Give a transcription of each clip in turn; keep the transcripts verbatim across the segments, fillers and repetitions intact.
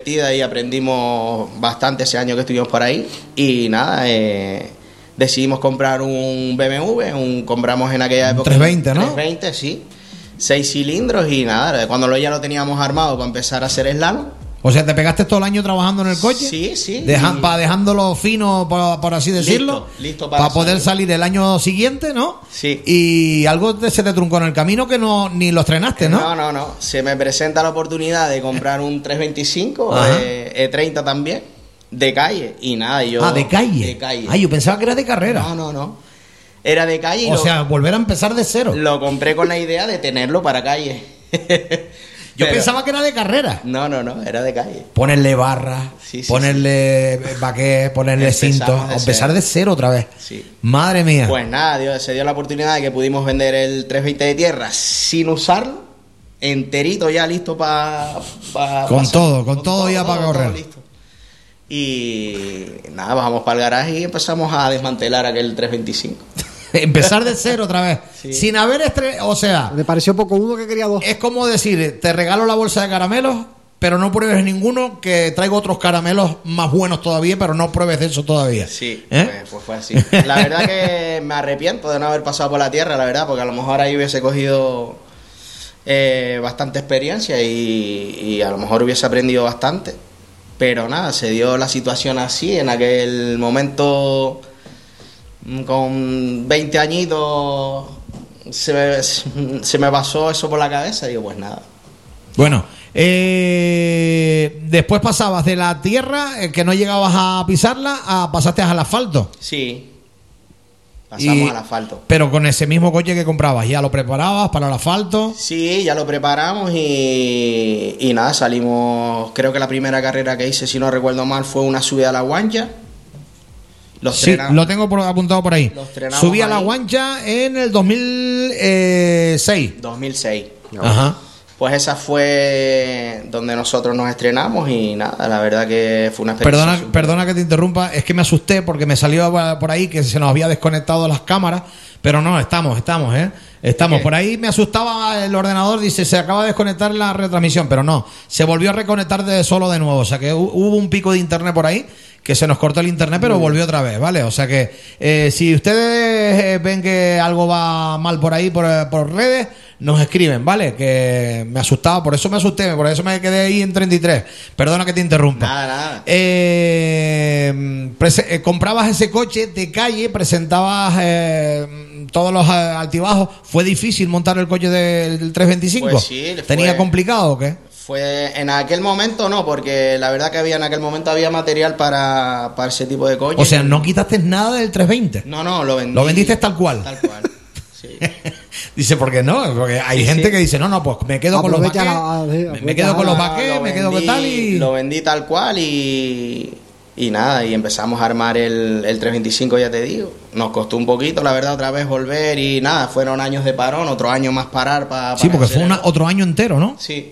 divertida y aprendimos bastante ese año que estuvimos por ahí. Y nada, eh, decidimos comprar un B M W, un, compramos en aquella época... trescientos veinte, ¿no? trescientos veinte, sí. Seis cilindros y nada, cuando lo, ya lo teníamos armado para empezar a hacer slalom. O sea, ¿te pegaste todo el año trabajando en el coche? Sí, sí. Deja, y... pa, dejándolo fino, por, por así decirlo. Listo, listo para, para poder salir el año siguiente, ¿no? Sí. Y algo te, se te truncó en el camino que no ni lo estrenaste, ¿no? No, no, no. Se me presenta la oportunidad de comprar un trescientos veinticinco, eh, E treinta también, de calle. Y nada, yo... Ah, ¿de calle? De calle. Ah, yo pensaba que era de carrera. No, no, no. Era de calle. Y o lo, sea, volver a empezar de cero. Lo compré con la idea de tenerlo para calle. Yo Pero, pensaba que era de carrera. No, no, no, era de calle. Ponerle barra, sí, sí, ponerle sí. baquet, ponerle cinto, de empezar de cero otra vez. Sí. Madre mía. Pues nada, Dios, se dio la oportunidad de que pudimos vender el trescientos veinte de tierra sin usarlo, enterito ya listo para... Pa, con pasar, todo, con, con todo, todo ya para correr. Listo. Y nada, bajamos para el garaje y empezamos a desmantelar aquel trescientos veinticinco. Empezar de cero otra vez, sí. Sin haber estrenado, o sea, me pareció poco uno que quería dos. Es como decir, te regalo la bolsa de caramelos, pero no pruebes ninguno, que traigo otros caramelos más buenos todavía, pero no pruebes de eso todavía. Sí, ¿Eh? pues, pues fue así. La verdad que me arrepiento de no haber pasado por la tierra, la verdad, porque a lo mejor ahí hubiese cogido eh, bastante experiencia y, y a lo mejor hubiese aprendido bastante. Pero nada, se dio la situación así, en aquel momento... Con veinte añitos se me, se me pasó eso por la cabeza y digo, pues nada. Bueno, eh, después pasabas de la tierra, eh, que no llegabas a pisarla, a pasaste al asfalto. Sí, pasamos y, al asfalto. Pero con ese mismo coche que comprabas, ¿ya lo preparabas para el asfalto? Sí, ya lo preparamos y, y nada, salimos. Creo que la primera carrera que hice, si no recuerdo mal, fue una subida a la Guancha. Los sí, lo tengo por, apuntado por ahí. Subí a la Guancha en el dos mil seis. dos mil seis. Ajá. Pues esa fue donde nosotros nos estrenamos y nada, la verdad que fue una experiencia. Perdona, super... perdona que te interrumpa, es que me asusté porque me salió por ahí que se nos había desconectado las cámaras, pero no, estamos, estamos, ¿eh? Estamos. Por ahí me asustaba el ordenador, dice, se acaba de desconectar la retransmisión, pero no, se volvió a reconectar de solo de nuevo, o sea que hubo un pico de internet por ahí, que se nos cortó el internet, pero volvió otra vez, ¿vale? O sea que eh, si ustedes eh, ven que algo va mal por ahí, por, por redes, nos escriben, ¿vale? Que me asustaba, por eso me asusté, por eso me quedé ahí en treinta y tres. Perdona que te interrumpa. Nada, nada. Eh, prese- eh, comprabas ese coche de calle, presentabas eh, todos los altibajos. ¿Fue difícil montar el coche del, del trescientos veinticinco? Pues sí, ¿Tenía fue... complicado o qué? Fue en aquel momento no, porque la verdad que había en aquel momento había material para, para ese tipo de coches. O sea, ¿no quitaste nada del trescientos veinte? No, no, lo vendí. ¿Lo vendiste tal cual? Tal cual, sí. Dice, ¿por qué no? Porque hay sí, gente sí. que dice, no, no, pues me quedo con los baquets, la, me, me quedo con los baquets, me quedo con tal y... Lo vendí tal cual y... Y nada, y empezamos a armar el, el trescientos veinticinco, ya te digo. Nos costó un poquito, la verdad, otra vez volver y nada, fueron años de parón, otro año más parar para... Sí, porque fue una, otro año entero, ¿no? Sí.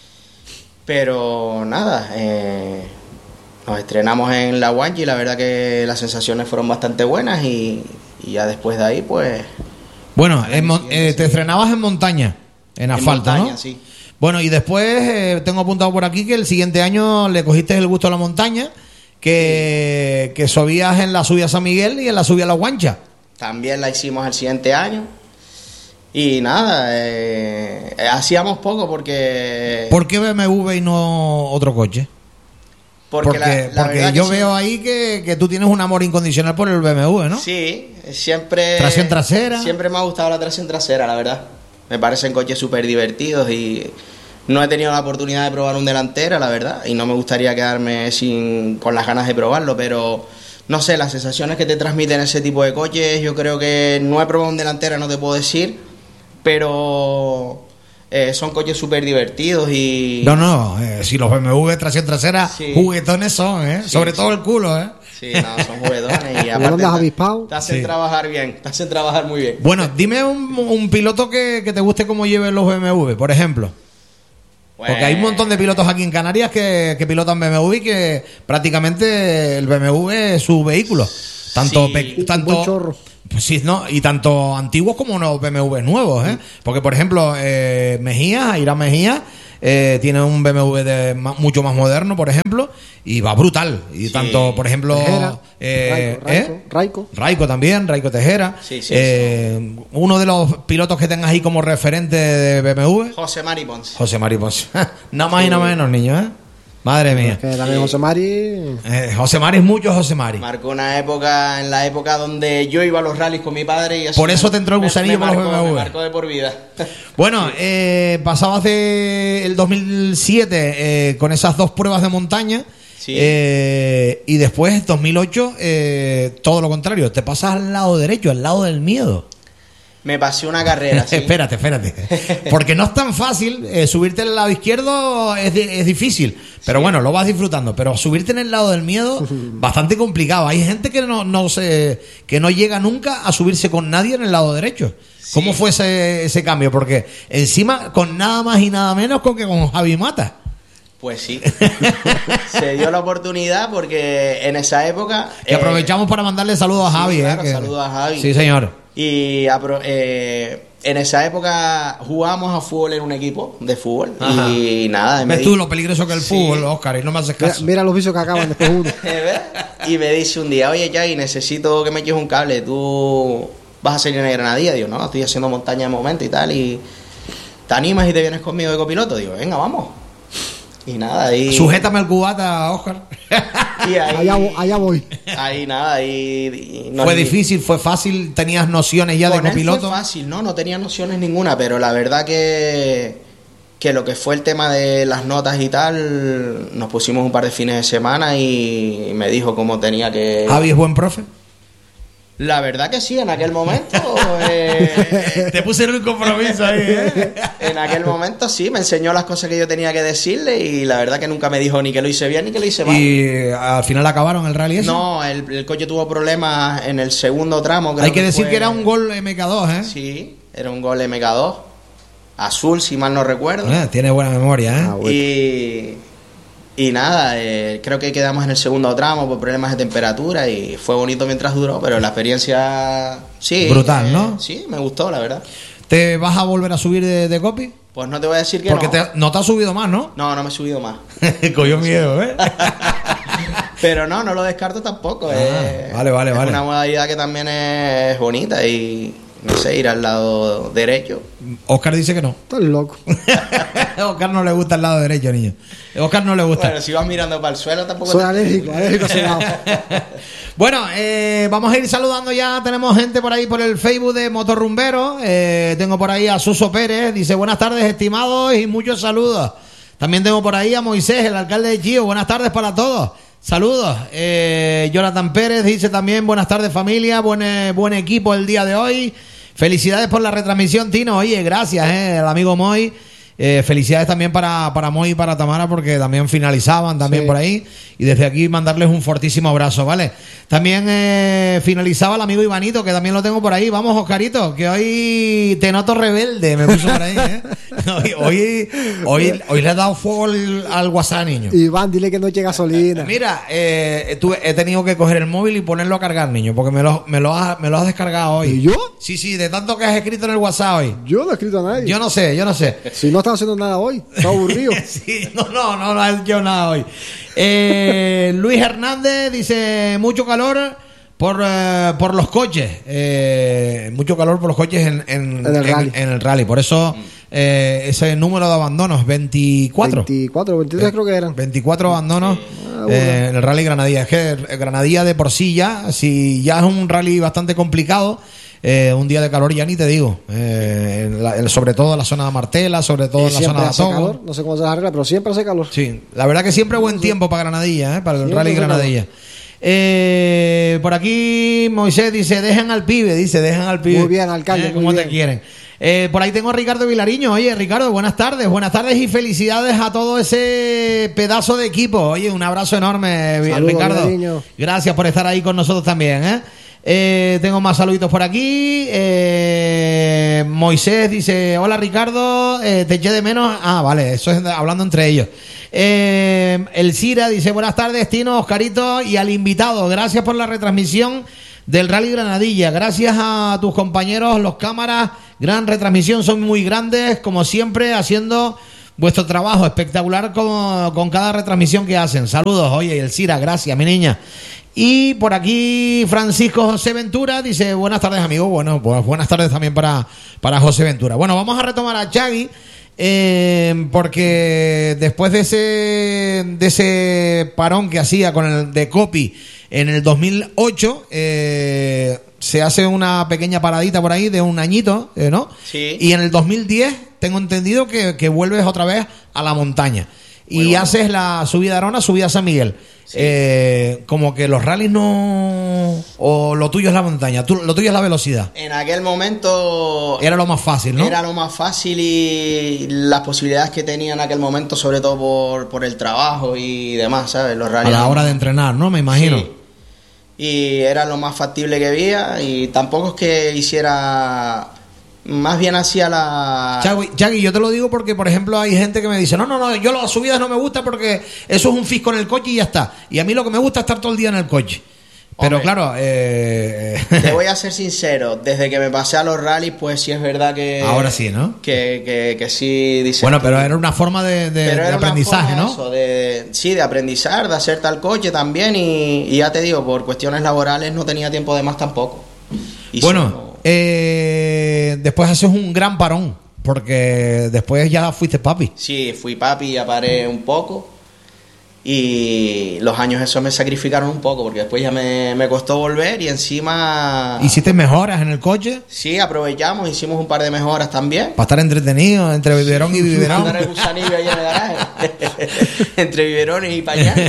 Pero nada, eh, nos estrenamos en la Guancha y la verdad que las sensaciones fueron bastante buenas y, y ya después de ahí, pues... Bueno, en, eh, te estrenabas en montaña, en asfalto, en montaña, ¿no? Sí. Bueno, y después eh, tengo apuntado por aquí que el siguiente año le cogiste el gusto a la montaña, que, sí. que subías en la subida a San Miguel y en la subida a la Guancha. También la hicimos el siguiente año. Y nada, eh, hacíamos poco porque... ¿Por qué B M W y no otro coche? Porque, porque, la, la porque yo veo sí. ahí que, que tú tienes un amor incondicional por el B M W, ¿no? Sí, siempre... ¿Tracción trasera? Siempre me ha gustado la tracción trasera, la verdad. Me parecen coches súper divertidos y no he tenido la oportunidad de probar un delantera, la verdad. Y no me gustaría quedarme sin con las ganas de probarlo, pero... No sé, las sensaciones que te transmiten ese tipo de coches, yo creo que no he probado un delantera, no te puedo decir, pero eh, son coches súper divertidos y... No, no, eh, si los B M W tracción trasera, sí. juguetones son, ¿eh? Sí, Sobre sí. todo el culo, ¿eh? Sí, no, son juguetones y aparte te, te hacen sí. trabajar bien, te hacen trabajar muy bien. Bueno, dime un, un piloto que, que te guste cómo lleven los B M W, por ejemplo. Pues... Porque hay un montón de pilotos aquí en Canarias que, que pilotan B M W y que prácticamente el B M W es su vehículo. Tanto... Sí, pe, tanto pues sí, no, y tanto antiguos como los B M W nuevos, ¿eh? Porque, por ejemplo, eh, Mejía, Irán Mejía, eh, tiene un B M W de ma- mucho más moderno, por ejemplo, y va brutal. Y Sí. tanto, por ejemplo, Tejera, eh, Raiko, ¿eh? Raiko. Raiko también, Raiko Tejera. Sí, sí, Eh, uno de los pilotos que tengas ahí como referente de B M W, José Mari Ponce. José Mari Ponce. Nada más y nada menos, niño, ¿eh? Madre mía. Que también José Mari. Eh, José Mari es mucho José Mari. Marcó una época, en la época donde yo iba a los rallies con mi padre y eso Por eso me- te entró el me- gusanillo me por los marcó, B M W. me marcó de por vida. Bueno, eh, pasado hace el dos mil siete eh, con esas dos pruebas de montaña. Sí. eh, y después, dos mil ocho, eh, todo lo contrario. Te pasas al lado derecho, al lado del miedo. Me pasé una carrera, sí. espérate, espérate. Porque no es tan fácil. eh, subirte al lado izquierdo es, di- es difícil. Pero Sí. bueno, lo vas disfrutando. Pero subirte en el lado del miedo, bastante complicado. Hay gente que no, no se, que no llega nunca a subirse con nadie en el lado derecho. ¿Cómo Sí. fue ese, ese cambio? Porque encima, con nada más y nada menos con que con Javi Mata. Pues sí. Se dio la oportunidad porque en esa época... Que eh, aprovechamos para mandarle saludos a sí, Javi. claro, eh, que- saludos a Javi. Sí, señor. Y apro- eh, en esa época jugábamos a fútbol en un equipo de fútbol. Ajá. Y nada, me Ves di- tú lo peligroso que es el Sí. fútbol, Óscar, y no me haces Mira, caso. mira los vicios que acaban después uno. ¿Ves? Y me dice un día, oye, Jay, necesito que me eches un cable. Tú vas a salir en Granadilla. Digo, no, estoy haciendo montaña de momento y tal. Y te animas y te vienes conmigo de copiloto. Digo, venga, vamos. Y nada, ahí... Sujétame el cubata, Óscar. Y ahí, Allá, vo- allá voy. ahí nada, ahí... y nos- Fue difícil, fue fácil, tenías nociones ya de Con él copiloto. fue fácil, no, no tenía nociones ninguna, pero la verdad que, que lo que fue el tema de las notas y tal, nos pusimos un par de fines de semana y me dijo cómo tenía que... Javi es buen profe. La verdad que sí, en aquel momento... eh, Te puse en un compromiso ahí, ¿eh? en aquel momento sí, me enseñó las cosas que yo tenía que decirle y la verdad que nunca me dijo ni que lo hice bien ni que lo hice mal. Y eh, al final acabaron el rally ese. No, el, el coche tuvo problemas en el segundo tramo. creo Hay que decir fue- que era un gol M K dos, ¿eh? Sí, era un gol M K dos. Azul, si mal no recuerdo. Eh, tiene buena memoria, ¿eh? Ah, bueno. Y, y nada, eh, creo que quedamos en el segundo tramo por problemas de temperatura y fue bonito mientras duró, pero la experiencia sí. Brutal, eh, ¿no? Sí, me gustó, la verdad. ¿Te vas a volver a subir de, de copy? Pues no te voy a decir que Porque no. te- no te has subido más, ¿no? No, no me he subido más. Cogió miedo, ¿eh? Pero no, no lo descarto tampoco. Ah, eh. vale, vale, es vale. una modalidad que también es bonita y, no sé, ir al lado derecho. Oscar dice que no. Estás loco. A Oscar no le gusta el lado derecho, niño. A Oscar no le gusta. Bueno, si vas mirando para el suelo tampoco Soy te- alérgico, alérgico a ese lado. Bueno, eh, vamos a ir saludando ya. Tenemos gente por ahí por el Facebook de Motorrumbero. Eh, tengo por ahí a Suso Pérez. Dice, buenas tardes, estimados, y muchos saludos. También tengo por ahí a Moisés, el alcalde de Chío. Buenas tardes para todos. Saludos. Eh, Jonathan Pérez dice también, buenas tardes, familia. Buen, eh, buen equipo el día de hoy. Felicidades por la retransmisión, Tino. Oye, gracias, eh, el amigo Moy. Eh, felicidades también para, para Moy y para Tamara porque también finalizaban también Sí. por ahí. Y desde aquí mandarles un fortísimo abrazo, ¿vale? También eh, finalizaba el amigo Ivanito, que también lo tengo por ahí. Vamos, Oscarito, que hoy te noto rebelde, me puso por ahí, ¿eh? Hoy, hoy, hoy, hoy le he dado fuego al, al WhatsApp, niño. Iván, dile que no eche gasolina. Mira, eh, tuve- he tenido que coger el móvil y ponerlo a cargar, niño, porque me lo, me lo, has, me lo has descargado hoy. ¿Y yo? Sí, sí, de tanto que has escrito en el WhatsApp hoy. Yo no he escrito a nadie. Yo no sé, yo no sé. Si no están haciendo nada hoy, está aburrido. Sí, no, no, no, no he hecho nada hoy. Eh, Luis Hernández dice mucho calor por, eh, por los coches. Eh, mucho calor por los coches en, en, En el rally. en el rally. Por eso eh, ese número de abandonos, veinticuatro. veinticuatro, veintitrés creo que eran. veinticuatro abandonos Ah, eh, bueno. en el rally Granadilla. Es que el Granadilla de por sí ya, si ya es un rally bastante complicado, eh, un día de calor ya ni te digo. Eh, en la- en- sobre todo en la zona de Martela, sobre todo Y en la siempre zona de hace Atogo. calor. No sé cómo se arregla, pero siempre hace calor. Sí, la verdad que siempre buen tiempo para Granadilla, ¿eh? Para el Siempre rally hace Granadilla. Eh, por aquí Moisés dice, dejen al pibe, dice, dejen al pibe. Muy bien, alcalde, Eh, muy ¿Cómo te bien. quieren? Eh, por ahí tengo a Ricardo Vilariño. Oye, Ricardo, buenas tardes. Buenas tardes y felicidades a todo ese pedazo de equipo. Oye, un abrazo enorme, Saludos, Ricardo. Vilariño. Gracias por estar ahí con nosotros también, ¿eh? Eh, tengo más saluditos por aquí. Eh, Moisés dice, hola Ricardo, eh, te eché de menos. Ah, vale, eso es hablando entre ellos. Eh, el Cira dice, buenas tardes, Tino, Oscarito y al invitado. Gracias por la retransmisión del Rally Granadilla. Gracias a tus compañeros, los cámaras. Gran retransmisión, son muy grandes, como siempre, haciendo vuestro trabajo espectacular con, con cada retransmisión que hacen. Saludos, oye, y el Cira, gracias, mi niña. Y por aquí Francisco José Ventura dice, buenas tardes, amigo. Bueno, pues buenas tardes también para, para José Ventura. Bueno, vamos a retomar a Chagui, eh, porque después de ese, de ese parón que hacía con el de Copy en el dos mil ocho, eh, se hace una pequeña paradita por ahí de un añito, eh, ¿no? Sí. Y en el dos mil diez tengo entendido que, que vuelves otra vez a la montaña. Y Muy bueno. haces la subida a Arona, subida a San Miguel. Sí. Eh, como que los rallies no... O lo tuyo es la montaña, tú, lo tuyo es la velocidad. En aquel momento Era lo más fácil, ¿no? era lo más fácil y las posibilidades que tenía en aquel momento, sobre todo por, por el trabajo y demás, ¿sabes? Los A rallies. la hora de entrenar, ¿no? Me imagino. Sí. Y era lo más factible que había y tampoco es que hiciera... Más bien hacía la... Chagui, Chagui, yo te lo digo porque, por ejemplo, hay gente que me dice, no, no, no, yo las subidas no me gusta porque eso es un fisco en el coche y ya está. Y a mí lo que me gusta es estar todo el día en el coche. Pero Hombre, claro, eh... te voy a ser sincero, desde que me pasé a los rallies, pues sí es verdad que... Ahora sí, ¿no? Que, que, que sí... dices Bueno, tú. pero era una forma de, de, Pero de era una aprendizaje, forma ¿no? eso, de, sí, de aprendizar, de hacer tal coche también y, y ya te digo, por cuestiones laborales no tenía tiempo de más tampoco. Y Bueno, solo- eh, después haces un gran parón, porque después ya fuiste papi. Sí, fui papi, ya paré un poco y los años esos me sacrificaron un poco porque después ya me, me costó volver y encima... ¿Hiciste mejoras en el coche? Sí, aprovechamos, hicimos un par de mejoras también. Para estar entretenido entre biberón y biberón. Andar el gusanillo ahí en el garaje. Entre biberones y pañales.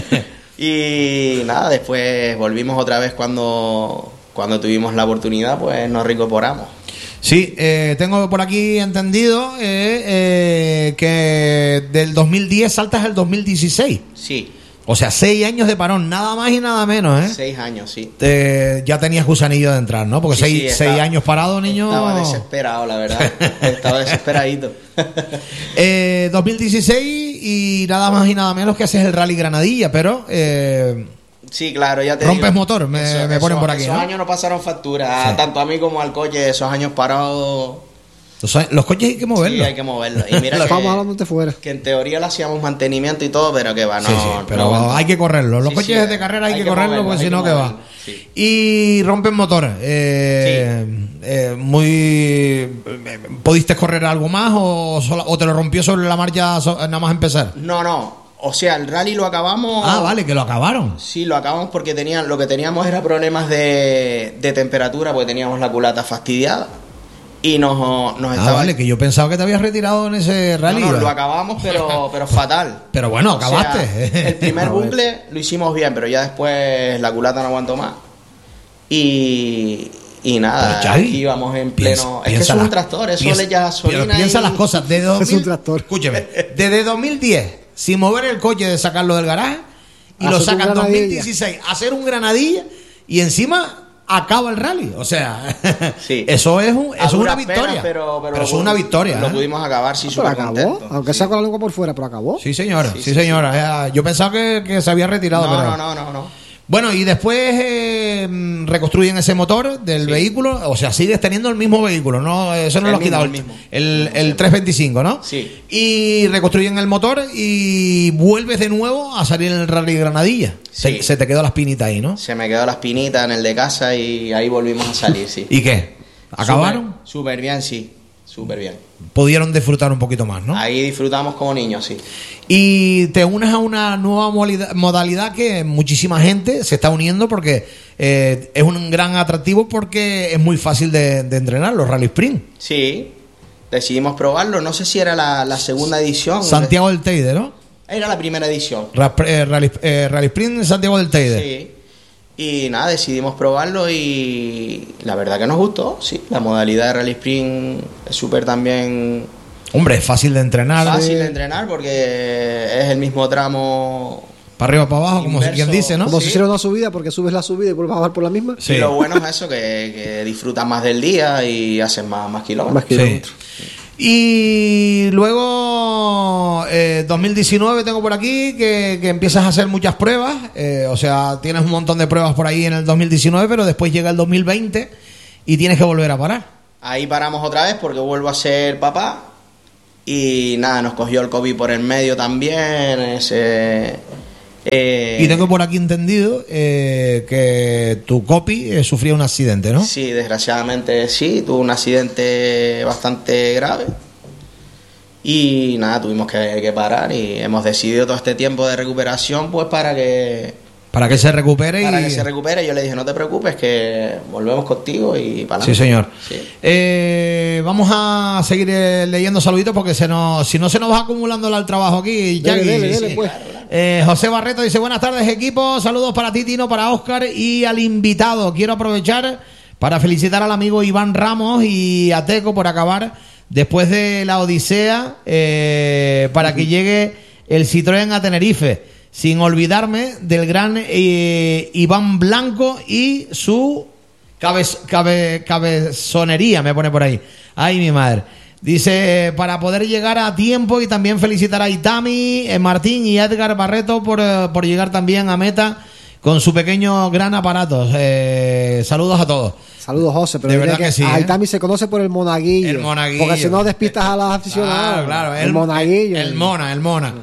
Y nada, después volvimos otra vez cuando, cuando tuvimos la oportunidad, pues nos reincorporamos. Sí, eh, tengo por aquí entendido eh, eh, que del dos mil diez saltas al dos mil dieciséis. Sí, O sea, seis años de parón, nada más y nada menos, ¿eh? seis años, sí. Eh, ya tenías gusanillo de entrar, ¿no? Porque Sí, seis, sí, estaba- seis años parado, niño. Estaba desesperado, la verdad. Estaba desesperadito. Eh, dos mil dieciséis y nada más y nada menos que haces el Rally Granadilla, pero eh, Sí, claro, ya te rompes digo. motor, me, Eso- me ponen esos- por aquí, Esos ¿no? años no pasaron factura, Sí. tanto a mí como al coche, esos años parados. Los, los coches hay que moverlos. Sí, hay que moverlos. Y mira Vamos que, hablando de fuera. que en teoría le hacíamos mantenimiento y todo, pero que va, no. Sí, sí, pero no aguanta. hay que correrlo. Los Sí, coches sí, de carrera hay, hay que, que correrlo, moverlos, porque hay si que no, que va. moverlos, sí. Y rompen motor. Eh, eh, muy. eh, ¿Pudiste correr algo más o, sola- o te lo rompió sobre la marcha so- nada más empezar? No, no. O sea, el rally lo acabamos. Ah, vale, que lo acabaron. Sí, lo acabamos porque tenían, lo que teníamos era problemas de, de temperatura, porque teníamos la culata fastidiada. Y nos, nos Ah, estaba. vale, que yo pensaba que te habías retirado en ese No, rally. no, lo acabamos, pero, pero fatal. Pero bueno, O sea, acabaste. el primer A ver. bucle lo hicimos bien, pero ya después la culata no aguantó más. Y, y nada, Pero, Xavi, aquí íbamos en piensa- pleno. Es que piensa eso es las- un tractor, eso piensa- le echa gasolina. Pero piensa y- las cosas. De dos mil, Es un tractor. Escúcheme, desde dos mil diez, sin mover el coche de sacarlo del garaje, y lo Hacer un sacan en dos mil granadilla. dieciséis, hacer un granadilla, y encima acaba el rally. O sea, Sí. eso es, un, A eso es una duras victoria. penas, pero, pero eso lo es una pudimos- victoria. Lo ¿eh? pudimos acabar, sí, Ah, pero súper acabó, contento. aunque Sí. sea con la lengua por fuera, pero acabó. Sí, señora. Sí, Sí, sí, señora. Eh, Yo pensaba que, que se había retirado. No, pero... no, no, no, no. Bueno, y después eh, mm, reconstruyen ese motor del Sí. vehículo, o sea, sigues teniendo el mismo vehículo, ¿no? Eso no El lo has mismo, quitado, el mismo. el, el trescientos veinticinco, ¿no? Sí. Y reconstruyen el motor y vuelves de nuevo a salir en el Rally Granadilla. Sí. Se, se te quedó la espinita ahí, ¿no? Se me quedó la espinita en el de casa y ahí volvimos a salir, sí. ¿Y qué? ¿Acabaron? Súper súper bien, sí. Súper bien. Pudieron disfrutar un poquito más, ¿no? Ahí disfrutamos como niños, sí. Y te unes a una nueva molida- modalidad que muchísima gente se está uniendo porque eh, es un gran atractivo porque es muy fácil de, de entrenar, los Rally Sprint. Sí. Decidimos probarlo. No sé si era la, la segunda edición. Santiago del Teide, ¿no? Era la primera edición. Ra- eh, Rally, eh, Rally Sprint en Santiago del Teide. Sí. Y nada, decidimos probarlo y la verdad que nos gustó. Sí, la modalidad de Rally Sprint es súper también Hombre, es fácil de entrenar. fácil eh, de entrenar porque es el mismo tramo. Para arriba, para abajo, como Inverso. quien dice, ¿no? Como Sí. si hiciera una subida, porque subes la subida y vuelves a bajar por la misma. Sí. Y lo bueno es eso, que, que disfrutas más del día y haces más, más kilómetros. Más kilómetros. Y luego, eh, dos mil diecinueve tengo por aquí que, que empiezas a hacer muchas pruebas. eh, o sea, tienes un montón de pruebas por ahí en el dos mil diecinueve, pero después llega el dos mil veinte y tienes que volver a parar. Ahí paramos otra vez porque vuelvo a ser papá y nada, nos cogió el COVID por el medio también. Ese, eh, y tengo por aquí entendido eh, que tu copy eh, sufría un accidente, ¿no? Sí, desgraciadamente sí, tuvo un accidente bastante grave. Y nada, tuvimos que, que parar y hemos decidido todo este tiempo de recuperación pues para que... Para que se recupere Para y... que se recupere. Yo le dije, no te preocupes, que volvemos contigo y para Sí, señor. Sí. Eh, vamos a seguir eh, leyendo saluditos porque se nos, si no se nos va acumulando el trabajo aquí. Dele, Jackie. dele, dele, Sí. pues. Eh, José Barreto dice, buenas tardes equipo, saludos para ti, Tino, para Óscar y al invitado. Quiero aprovechar para felicitar al amigo Iván Ramos y a Teco por acabar después de la odisea eh, para que llegue el Citroën a Tenerife. Sin olvidarme del gran eh, Iván Blanco y su cabez, cabe, cabezonería, me pone por ahí. Ay, mi madre. Dice, eh, para poder llegar a tiempo y también felicitar a Itami, eh, Martín y Edgar Barreto por, eh, por llegar también a meta con su pequeño gran aparato. Eh, saludos a todos. Saludos, José, pero De dile verdad que, que sí, a ¿eh? Itami se conoce por el monaguillo. El monaguillo. Porque si no despistas a las aficionadas. Claro, claro, el, monaguillo. El, el mona, el mona.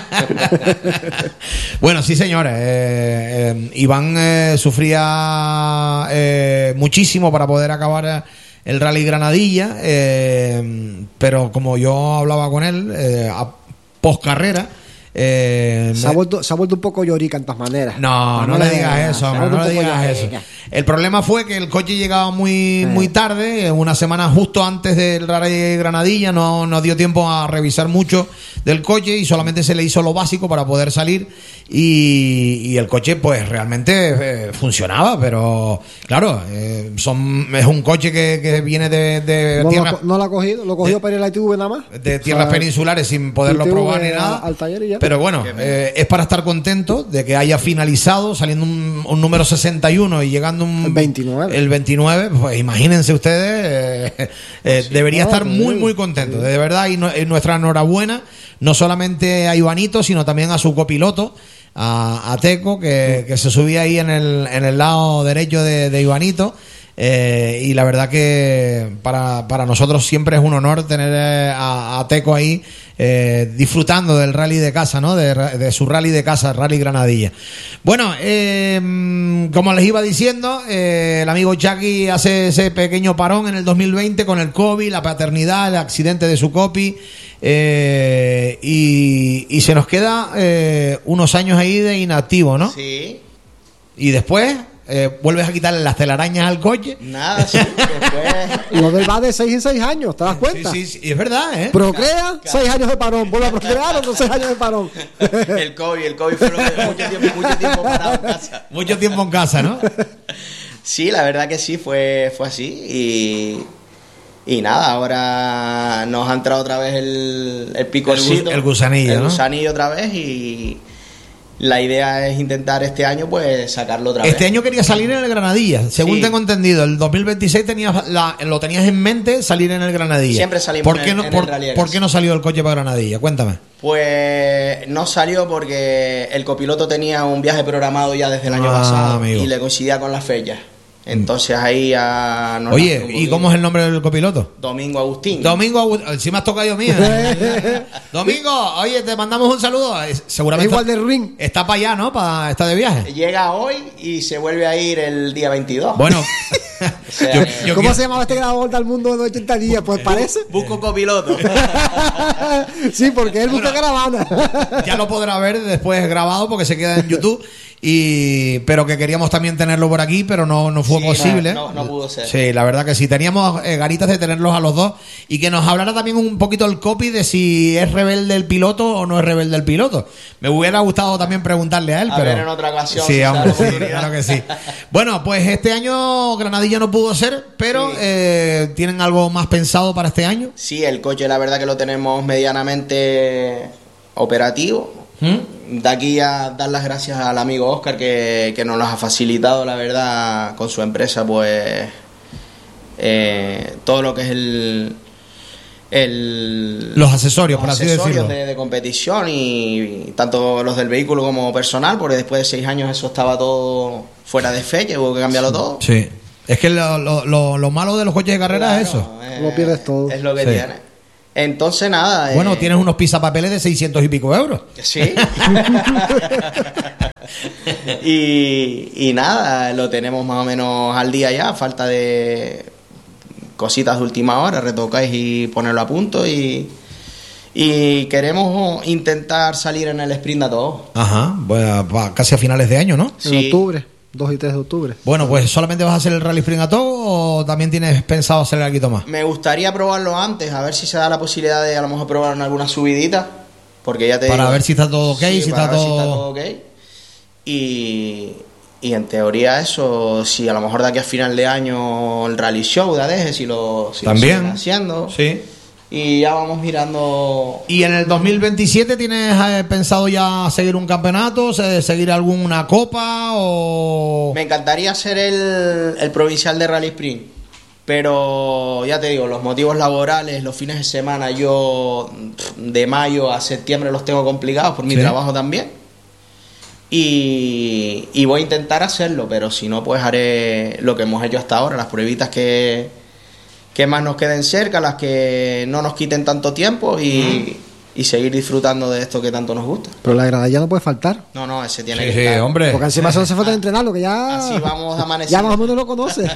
Bueno, sí, señores. Eh, eh, Iván eh, sufría eh, muchísimo para poder acabar el Rally Granadilla, eh, pero como yo hablaba con él, eh, a post carrera. Eh, se, ha vuelto, se ha vuelto un poco llorica en todas maneras. No, no, no le digas eso, hombre, no le digas eso. El problema fue que el coche llegaba muy sí. muy tarde, una semana justo antes del Rally Granadilla, no nos dio tiempo a revisar mucho del coche y solamente se le hizo lo básico para poder salir y, y el coche pues realmente eh, funcionaba, pero claro, eh, son es un coche que, que viene de, de no tierras... Lo, no lo ha cogido, lo cogió de, para ir a la I T V nada más. De tierras o sea, peninsulares sin poderlo probar ni nada. Al taller y ya. Pero bueno, eh, es para estar contento de que haya finalizado saliendo un, un número sesenta y uno y llegando un el veintinueve. El veintinueve, pues imagínense ustedes, eh, eh, sí, debería no, estar muy, muy contento, sí. De verdad, y no, eh, nuestra enhorabuena, no solamente a Ivanito, sino también a su copiloto, a, a Teco, que, que se subía ahí en el, en el lado derecho de, de Ivanito. Eh, y la verdad que para, para nosotros siempre es un honor tener a, a Teco ahí eh, disfrutando del rally de casa, ¿no? De, de su rally de casa, Rally Granadilla. Bueno, eh, como les iba diciendo, eh, el amigo Chucky hace ese pequeño parón en el dos mil veinte con el COVID, la paternidad, el accidente de su copy. Eh, y, y se nos queda eh, unos años ahí de inactivo, ¿no? Sí. Y después eh, vuelves a quitarle las telarañas al coche. Nada, sí. Después... Lo del va de seis en seis años, ¿te das cuenta? Sí, sí, sí, es verdad, ¿eh? Procrea, seis años de parón. Vuelve a procrear, otros seis años de parón. El COVID, el COVID fue lo que mucho tiempo, mucho tiempo parado en casa. Mucho tiempo en casa, ¿no? Sí, la verdad que sí, fue, fue así. Y... Y nada, ahora nos ha entrado otra vez el, el picorcito. El, el gusanillo, El ¿no? gusanillo otra vez y la idea es intentar este año pues sacarlo otra este vez. Este año quería salir en el Granadilla, según sí. tengo entendido. El dos mil veintiséis tenías la, lo tenías en mente salir en el Granadilla. Siempre salimos ¿Por qué en, no, en por, el Rally de ¿Por casa. qué no salió el coche para Granadilla? Cuéntame. Pues no salió porque el copiloto tenía un viaje programado ya desde el año ah, pasado amigo. y le coincidía con las fechas. Entonces ahí ya... Nos Oye, ¿y cómo es el nombre del copiloto? Domingo Agustín. Domingo Agustín. Encima has tocado yo mío. Domingo, oye, te mandamos un saludo. Seguramente es igual de ring. Está para allá, ¿no? Para estar de viaje. Llega hoy y se vuelve a ir el día veintidós. Bueno. O sea, yo, yo ¿Cómo quiero... se llamaba este grabador del mundo de ochenta días? Pues parece. Busco copiloto. Sí, porque él busca bueno, caravana. Ya lo podrá ver después grabado porque se queda en YouTube. Y pero que queríamos también tenerlo por aquí, pero no, no fue sí, posible. No, no, no pudo ser. Sí, la verdad que sí. Teníamos eh, ganitas de tenerlos a los dos y que nos hablara también un poquito el copy de si es rebelde el piloto o no es rebelde el piloto. Me hubiera gustado también preguntarle a él, a pero ver en otra ocasión. Sí, si hombre, sí, claro que sí. Bueno, pues este año Granadilla no pudo ser, pero sí. eh, ¿tienen algo más pensado para este año? Sí, el coche la verdad que lo tenemos medianamente operativo. ¿Mm? De aquí a dar las gracias al amigo Óscar que, que nos las ha facilitado, la verdad, con su empresa, pues eh, todo lo que es el, el los accesorios, los por así accesorios decirlo, de, de competición y, y tanto los del vehículo como personal, porque después de seis años eso estaba todo fuera de fecha, hubo que cambiarlo todo. Sí, es que lo, lo, lo, lo malo de los coches de carrera claro, es eso, eh, lo pierdes todo. Es lo que sí. tiene. Entonces, nada. Bueno, eh, tienes unos pisapapeles de seiscientos y pico euros. Sí. y, y nada, lo tenemos más o menos al día ya. Falta de cositas de última hora, retocáis y ponerlo a punto. Y, y queremos intentar salir en el sprint a todos. Ajá, pues, va casi a finales de año, ¿no? Sí. En octubre, dos y tres de octubre. Bueno, pues ¿solamente vas a hacer el Rally Sprint a todo o también tienes pensado hacer algo más? Me gustaría probarlo antes, a ver si se da la posibilidad de a lo mejor probar en alguna subidita. Porque ya te Para digo, ver si está todo ok, sí, si para está ver todo... si está todo ok. Y, y en teoría eso, si a lo mejor de aquí a final de año el rally show de Adeje, si lo, si lo También. siguen haciendo. Sí. Y ya vamos mirando. ¿Y en el dos mil veintisiete tienes eh, pensado ya seguir un campeonato, se- seguir alguna copa o...? Me encantaría hacer el, el provincial de Rally Sprint. Pero ya te digo, los motivos laborales, los fines de semana, yo de mayo a septiembre los tengo complicados por mi Sí. trabajo también. Y, y voy a intentar hacerlo, pero si no, pues haré lo que hemos hecho hasta ahora, las pruebitas que, que más nos queden cerca, las que no nos quiten tanto tiempo y, y seguir disfrutando de esto que tanto nos gusta. Pero la gradalla no puede faltar. No, no, ese tiene Sí, que sí, estar. hombre. Porque encima eso no hace falta entrenarlo, que ya. Así vamos a amanecer. Ya más o menos lo conoces.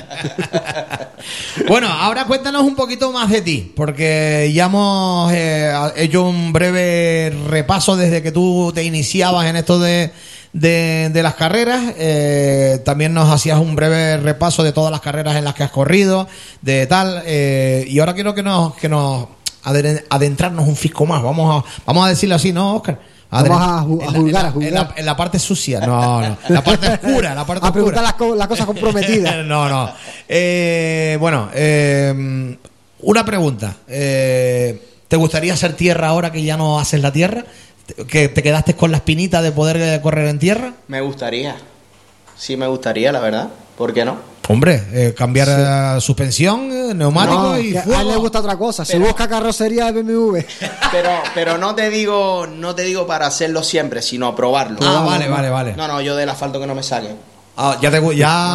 Bueno, ahora cuéntanos un poquito más de ti, porque ya hemos eh, hecho un breve repaso desde que tú te iniciabas en esto de, de, de las carreras. Eh, también nos hacías un breve repaso de todas las carreras en las que has corrido, de tal. Eh, y ahora quiero que nos, que nos adre- adentrarnos un fisco más. Vamos a, vamos a decirlo así, ¿no, Óscar? Vamos a ju- a En la- juzgar, en la- a juzgar. En la, en la parte sucia, no, no. La parte oscura, la parte A oscura. preguntar las, co- las cosas comprometidas. No, no. Eh, bueno, eh, una pregunta. Eh, ¿Te gustaría hacer tierra ahora que ya no haces la tierra? ¿Que te quedaste con la espinita de poder eh, correr en tierra? Me gustaría. Sí, me gustaría, la verdad. ¿Por qué no? Hombre, eh, cambiar eh, suspensión, eh, neumático No, y que a él fuego. le gusta otra cosa. Se Pero- busca carrocería de B M W. Pero, pero no te digo, no te digo para hacerlo siempre, sino probarlo. Ah, vale, vale, vale. No, no, yo del asfalto que no me saquen. Ah, ya te gu-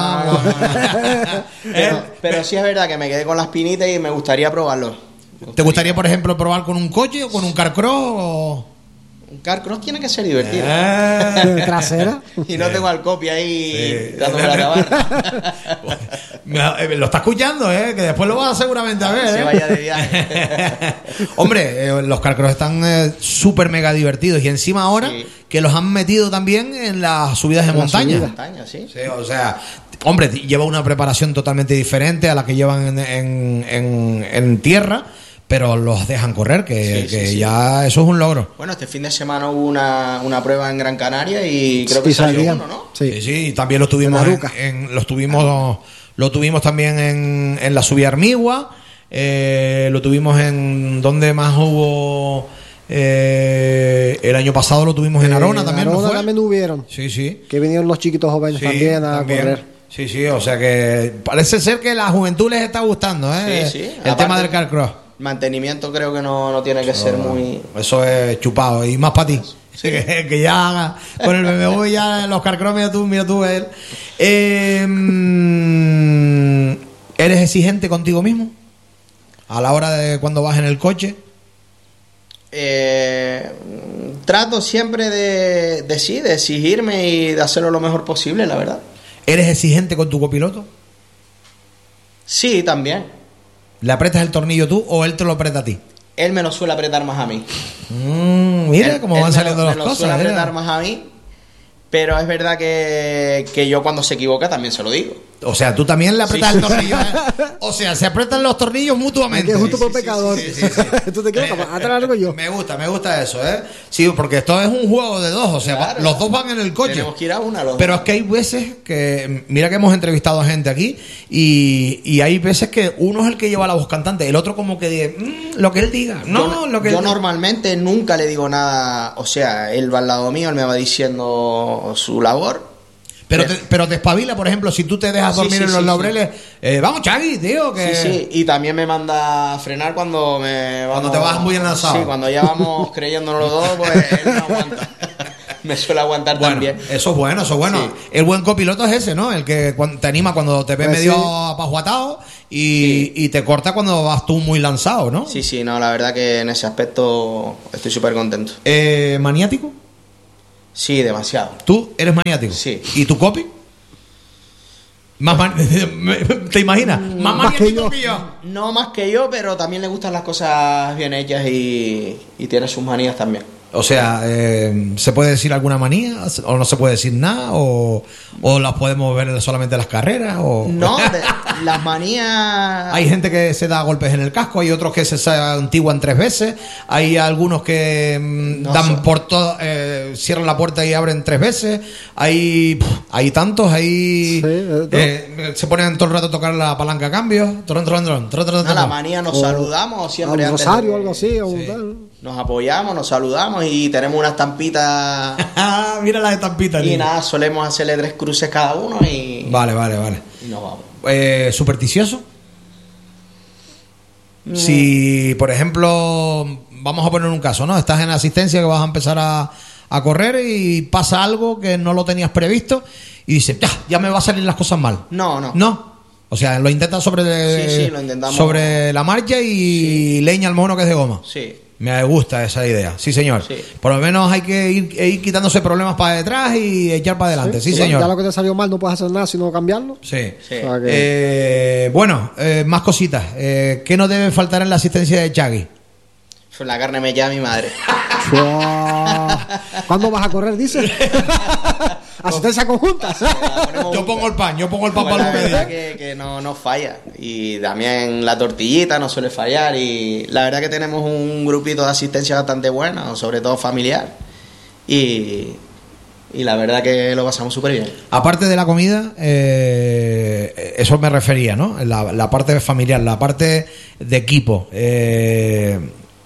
ya. Pero, Eh, pero sí es verdad que me quedé con las pinitas y me gustaría probarlo. ¿Te gustaría, por ejemplo, probar con un coche o con un carcross? O... Un carcross tiene que ser divertido. Eh. Trasera. Y no tengo al copy ahí Sí. dándome la tabarra. Me- Lo está escuchando, ¿eh? Que después lo vas seguramente a ver. Se ¿eh? vaya de viaje. Hombre, eh, los carcross están eh, súper mega divertidos y encima ahora Sí. que los han metido también en las subidas de En las montaña. subidas. Montaña, sí. Sí, o sea, hombre, t- lleva una preparación totalmente diferente a la que llevan en, en- en- en tierra, pero los dejan correr, que, Sí, sí, que sí. ya eso es un logro. Bueno, este fin de semana hubo una, una prueba en Gran Canaria y creo que Y salió salían. uno, ¿no? Sí, Sí. sí, y también lo tuvimos En en, Aruca. en- los tuvimos lo tuvimos también en, en la subida Armigua, eh, lo tuvimos en donde más hubo eh, el año pasado lo tuvimos en Arona Eh, también, ¿no Arona fue? también hubieron. Sí, sí. Que vinieron los chiquitos jóvenes Sí, también a también. correr. Sí, sí, o sea que parece ser que la juventud les está gustando, ¿eh? Sí, sí. El Aparte- tema del carcross. Mantenimiento creo que no, no tiene que ser muy... Eso es chupado y más para ti. Que, que ya haga con el B M W ya los carcross, mira tú, mira tú él. Eh, mm, ¿Eres exigente contigo mismo? A la hora de cuando vas en el coche. Eh, trato siempre de, de sí, de exigirme y de hacerlo lo mejor posible, la verdad. ¿Eres exigente con tu copiloto? Sí, también. ¿Le aprietas el tornillo tú o él te lo aprieta a ti? Él me lo suele apretar más a mí. Mm, mira Él- cómo él van me saliendo lo, las me lo cosas. suele ¿eh? apretar más a mí. Pero es verdad que, que yo cuando se equivoca también se lo digo. O sea, tú también le aprietas Sí. el tornillo. ¿eh? O sea, se aprietan los tornillos mutuamente. Que es justo Sí, por sí, pecador. sí, sí, sí. Tú te quedas Me- como, atrás algo yo. Me gusta, me gusta eso, ¿eh? Sí, porque esto es un juego de dos, o sea, Claro. los dos van en el coche. Tenemos que ir a una, los Pero dos. es que hay veces que, mira que hemos entrevistado a gente aquí y, y hay veces que uno es el que lleva la voz cantante, el otro como que dice, "Mm, lo que él diga, no, yo, lo que yo él normalmente nunca le digo nada. O sea, él va al lado mío, él me va diciendo su labor. Pero te, pero te espabila, por ejemplo, si tú te dejas Sí, dormir sí, en los sí, laureles, eh, vamos, Chagui, tío, que... Sí, sí, y también me manda a frenar cuando me Cuando vamos- te vas muy enlazado. Sí, cuando ya vamos creyéndonos los dos, pues él no aguanta. me suele aguantar Bueno, también. eso es bueno, eso es bueno. Sí. El buen copiloto es ese, ¿no? El que cuan- te anima cuando te ve Pues medio sí. apajuatado y, Sí. y te corta cuando vas tú muy lanzado, ¿no? Sí, sí, no, la verdad que en ese aspecto estoy súper contento. Eh, ¿Maniático? Sí, demasiado. ¿Tú eres maniático? Sí. ¿Y tu copy? Más man- ¿Te imaginas? Más más maniático que yo. que yo. No más que yo, pero también le gustan las cosas bien hechas y, y tiene sus manías también. O sea, eh, ¿se puede decir alguna manía? ¿O no se puede decir nada? ¿O, o las podemos ver solamente en las carreras? O... No, de- las manías... Hay gente que se da golpes en el casco, hay otros que se santiguan tres veces, hay algunos que mm, No dan sé. por todo, eh, cierran la puerta y abren tres veces, hay pf, hay tantos, hay Sí, de todo. eh, se ponen todo el rato a tocar la palanca a cambio, tron, tron, tron, tron, tron, No, tron. la manía nos O saludamos siempre a un antes rosario de- o algo así. O un Sí. tal. Nos apoyamos, nos saludamos y tenemos una estampita Ah, mira las estampitas. y niño. nada, solemos hacerle tres cruces cada uno y, Vale, vale, vale. y nos vamos. Eh, ¿Supersticioso? Mm. Si, por ejemplo, vamos a poner un caso, ¿no? Estás en asistencia que vas a empezar a, a correr y pasa algo que no lo tenías previsto y dices, ya, ya me va a salir las cosas mal. No, no. No. O sea, lo intentas sobre, Sí, sí, lo intentamos. sobre la marcha y leña al mono que es de goma. Sí. Me gusta esa idea, sí señor. Sí. Por lo menos hay que ir, ir quitándose problemas para detrás y echar para adelante, sí, Sí, señor. Ya lo que te salió mal no puedes hacer nada sino cambiarlo. Sí. Sí. O sea que- Eh, bueno, eh, más cositas. Eh, ¿Qué no debe faltar en la asistencia de Chagui? Pues la carne me llama mi madre. Fua. ¿Cuándo vas a correr, dices? Asistencia conjunta. La ponemos Yo pongo el pan, yo pongo el pan Pues para la lo que verdad diga. que, que no, no falla. Y también la tortillita no suele fallar. Y la verdad que tenemos un grupito de asistencia bastante bueno, sobre todo familiar. Y, y la verdad que lo pasamos súper bien. Aparte de la comida, eh, eso me refería, ¿no? La, la parte familiar, la parte de equipo. Eh,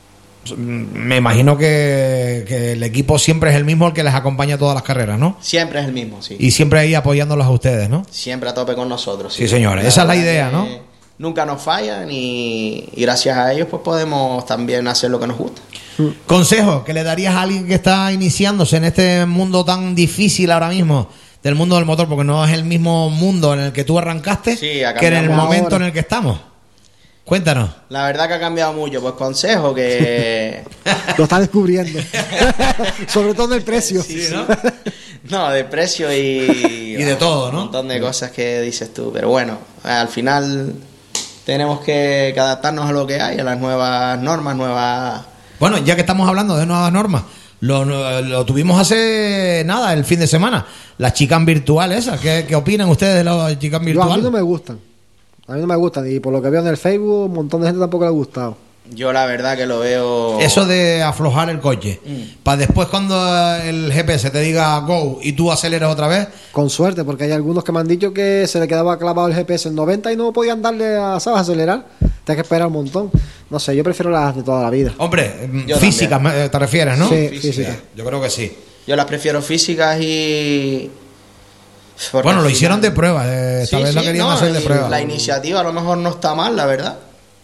me imagino que, que el equipo siempre es el mismo el que les acompaña a todas las carreras, ¿no? Siempre es el mismo, sí. Y siempre ahí apoyándolos a ustedes, ¿no? Siempre a tope con nosotros. Sí, señores, esa es la verdad idea, que ¿no? Nunca nos fallan y, y gracias a ellos pues podemos también hacer lo que nos gusta. Consejo que le darías a alguien que está iniciándose en este mundo tan difícil ahora mismo del mundo del motor, porque no es el mismo mundo en el que tú arrancaste Sí, ha que en el cambiado momento ahora. en el que estamos. Cuéntanos. La verdad que ha cambiado mucho. Pues consejo que... Lo está descubriendo. Sobre todo el precio. Sí, sí. No, de precio y... Y de todo, ¿no? Un montón de cosas que dices tú. Pero bueno, al final tenemos que, que adaptarnos a lo que hay, a las nuevas normas, nuevas... Bueno, ya que estamos hablando de nuevas normas, lo, lo tuvimos hace nada, el fin de semana. Las chicas virtuales esas, ¿qué, qué opinan ustedes de las chicas Yo, a mí virtuales? no me gustan. A mí no me gustan. Y por lo que veo en el Facebook, un montón de gente tampoco le ha gustado. Yo la verdad que lo veo... Eso de aflojar el coche, Mm. para después cuando el G P S te diga go y tú aceleras otra vez, Con suerte, porque hay algunos que me han dicho que se le quedaba clavado el G P S en noventa y no podían darle a, ¿sabes?, acelerar. Tienes que esperar un montón. No sé, yo prefiero las de toda la vida. hombre, Yo físicas me- te refieres, ¿no? Sí, Física. física. Yo creo que sí. Yo las prefiero físicas y... porque Bueno, al lo final- hicieron de prueba, eh, esta Sí, vez lo sí, querían no, hacer de y prueba. La iniciativa a lo mejor no está mal, la verdad.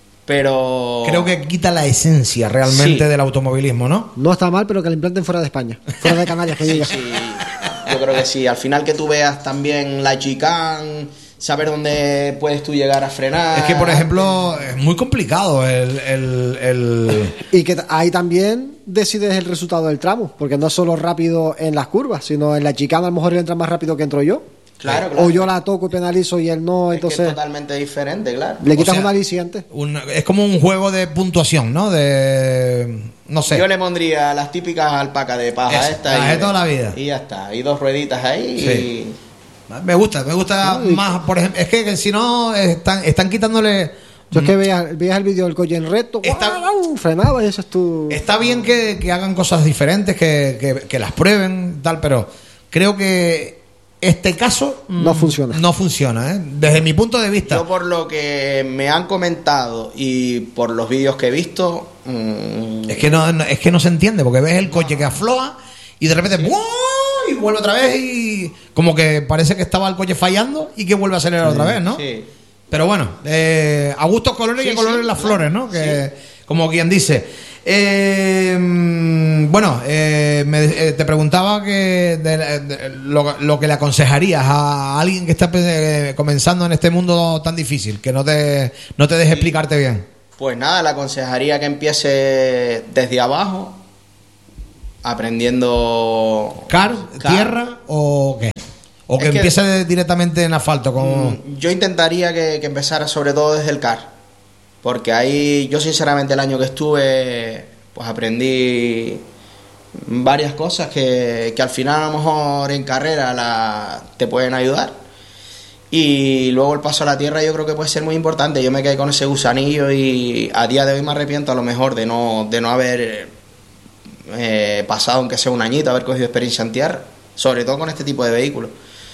Pero... Creo que quita la esencia realmente Sí. del automovilismo, ¿no? No está mal, pero que la implanten fuera de España. Fuera de Canarias, que diga. Sí, yo creo que sí. Al final que tú veas también la chicane, saber dónde puedes tú llegar a frenar. Es que, por ejemplo, es muy complicado el... el, el- Y que t- ahí también decides el resultado del tramo, porque no es solo rápido en las curvas, sino en la chicana a lo mejor él entra más rápido que entro yo. Claro, claro. O yo la toco y penalizo y él no, Es que es entonces totalmente diferente, claro. le quitas o sea, un aliciente. un- es como un juego de puntuación, ¿no? De... No sé. Yo le pondría las típicas alpacas de paja Eso, esta las y, de toda la vida. y ya está. Y dos rueditas ahí Sí. Me gusta, me gusta No, y- más, por ejemplo, es que, que si no están, están quitándole... Yo es que veías, veías el vídeo del coche en recto, Está- ¡guau! Frenaba y eso es tu... Está bien que, que hagan cosas diferentes, que, que- que las prueben, tal, pero creo que este caso mm, No funciona. No funciona, ¿eh? Desde mi punto de y vista. yo por lo que me han comentado y por los vídeos que he visto, mm, Es que no, no- es que no se entiende, porque ves el coche que afloja y de repente ¡buah! Y vuelve otra vez y como que parece que estaba el coche fallando y que vuelve a acelerar otra vez, ¿no? sí. Pero bueno, eh, a gustos colores y Sí, a colores sí, las claro. flores, ¿no? Que como quien dice. Eh, bueno, eh, me, eh, te preguntaba que de, de, lo, lo que le aconsejarías a alguien que está eh, comenzando en este mundo tan difícil, que no te, no te deje explicarte bien. Pues nada, le aconsejaría que empiece desde abajo, aprendiendo... ¿Car, car. tierra o qué? O que, Es que- empiece directamente en asfalto. Como... Mm, Yo intentaría que, que empezara sobre todo desde el car, porque ahí yo sinceramente el año que estuve pues aprendí varias cosas que, que al final a lo mejor en carrera la, te pueden ayudar, y luego el paso a la tierra yo creo que puede ser muy importante. Yo me quedé con ese gusanillo y a día de hoy me arrepiento a lo mejor de no, de no haber eh, pasado aunque sea un añito, haber cogido experiencia en tierra, sobre todo con este tipo de vehículos.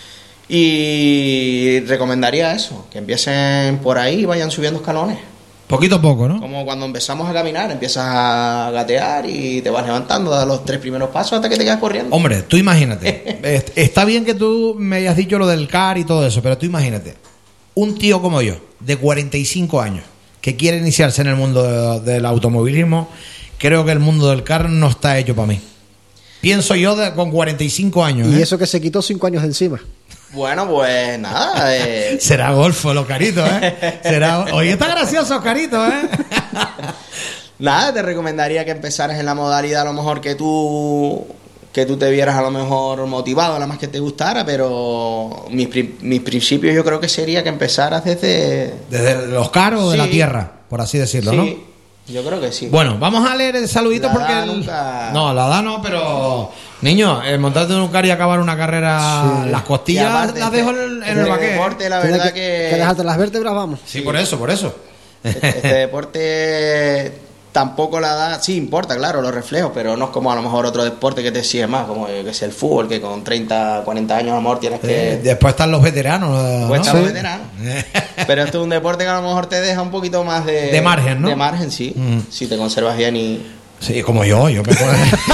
Y recomendaría eso, que empiecen por ahí y vayan subiendo escalones. Poquito a poco, ¿no? Como cuando empezamos a caminar, empiezas a gatear y te vas levantando, das los tres primeros pasos hasta que te quedas corriendo. Hombre, tú imagínate. Est- Está bien que tú me hayas dicho lo del car y todo eso, pero tú imagínate. Un tío como yo, de cuarenta y cinco años, que quiere iniciarse en el mundo de- del automovilismo, creo que el mundo del car no está hecho para mí. Pienso yo de- con cuarenta y cinco años. Y ¿eh? eso que se quitó cinco años de encima. Bueno, pues nada. Eh, Será golfo, lo carito, ¿eh? Será... Oye, está gracioso, Oscarito, ¿eh? nada, te recomendaría que empezaras en la modalidad a lo mejor que tú que tú te vieras a lo mejor motivado, a la más que te gustara, pero mis, pri- mis principios yo creo que sería que empezaras desde... Desde los caros o de Sí. la tierra, por así decirlo, Sí, ¿no? yo creo que sí. Bueno, vamos a leer el saludito La porque... da el- nunca- No, la da no, pero... Niño, eh, montarte en un car y acabar una carrera... Sí. Las Y costillas aparte, las dejo en el, en el este baquet. deporte, la Tienes verdad que, que... que dejarte las vértebras, vamos. Sí, por eso, por eso. Este, este deporte tampoco la da, sí importa, claro, los reflejos, pero no es como a lo mejor otro deporte que te exige más, como eh, que es el fútbol, que con treinta, cuarenta años a lo mejor tienes que... Eh, después están los veteranos, ¿no? Pues están los Sí. veteranos. Pero esto es un deporte que a lo mejor te deja un poquito más de... De margen, ¿no? De margen, sí. Mm. Si te conservas bien y... Sí, como yo, yo me puedo...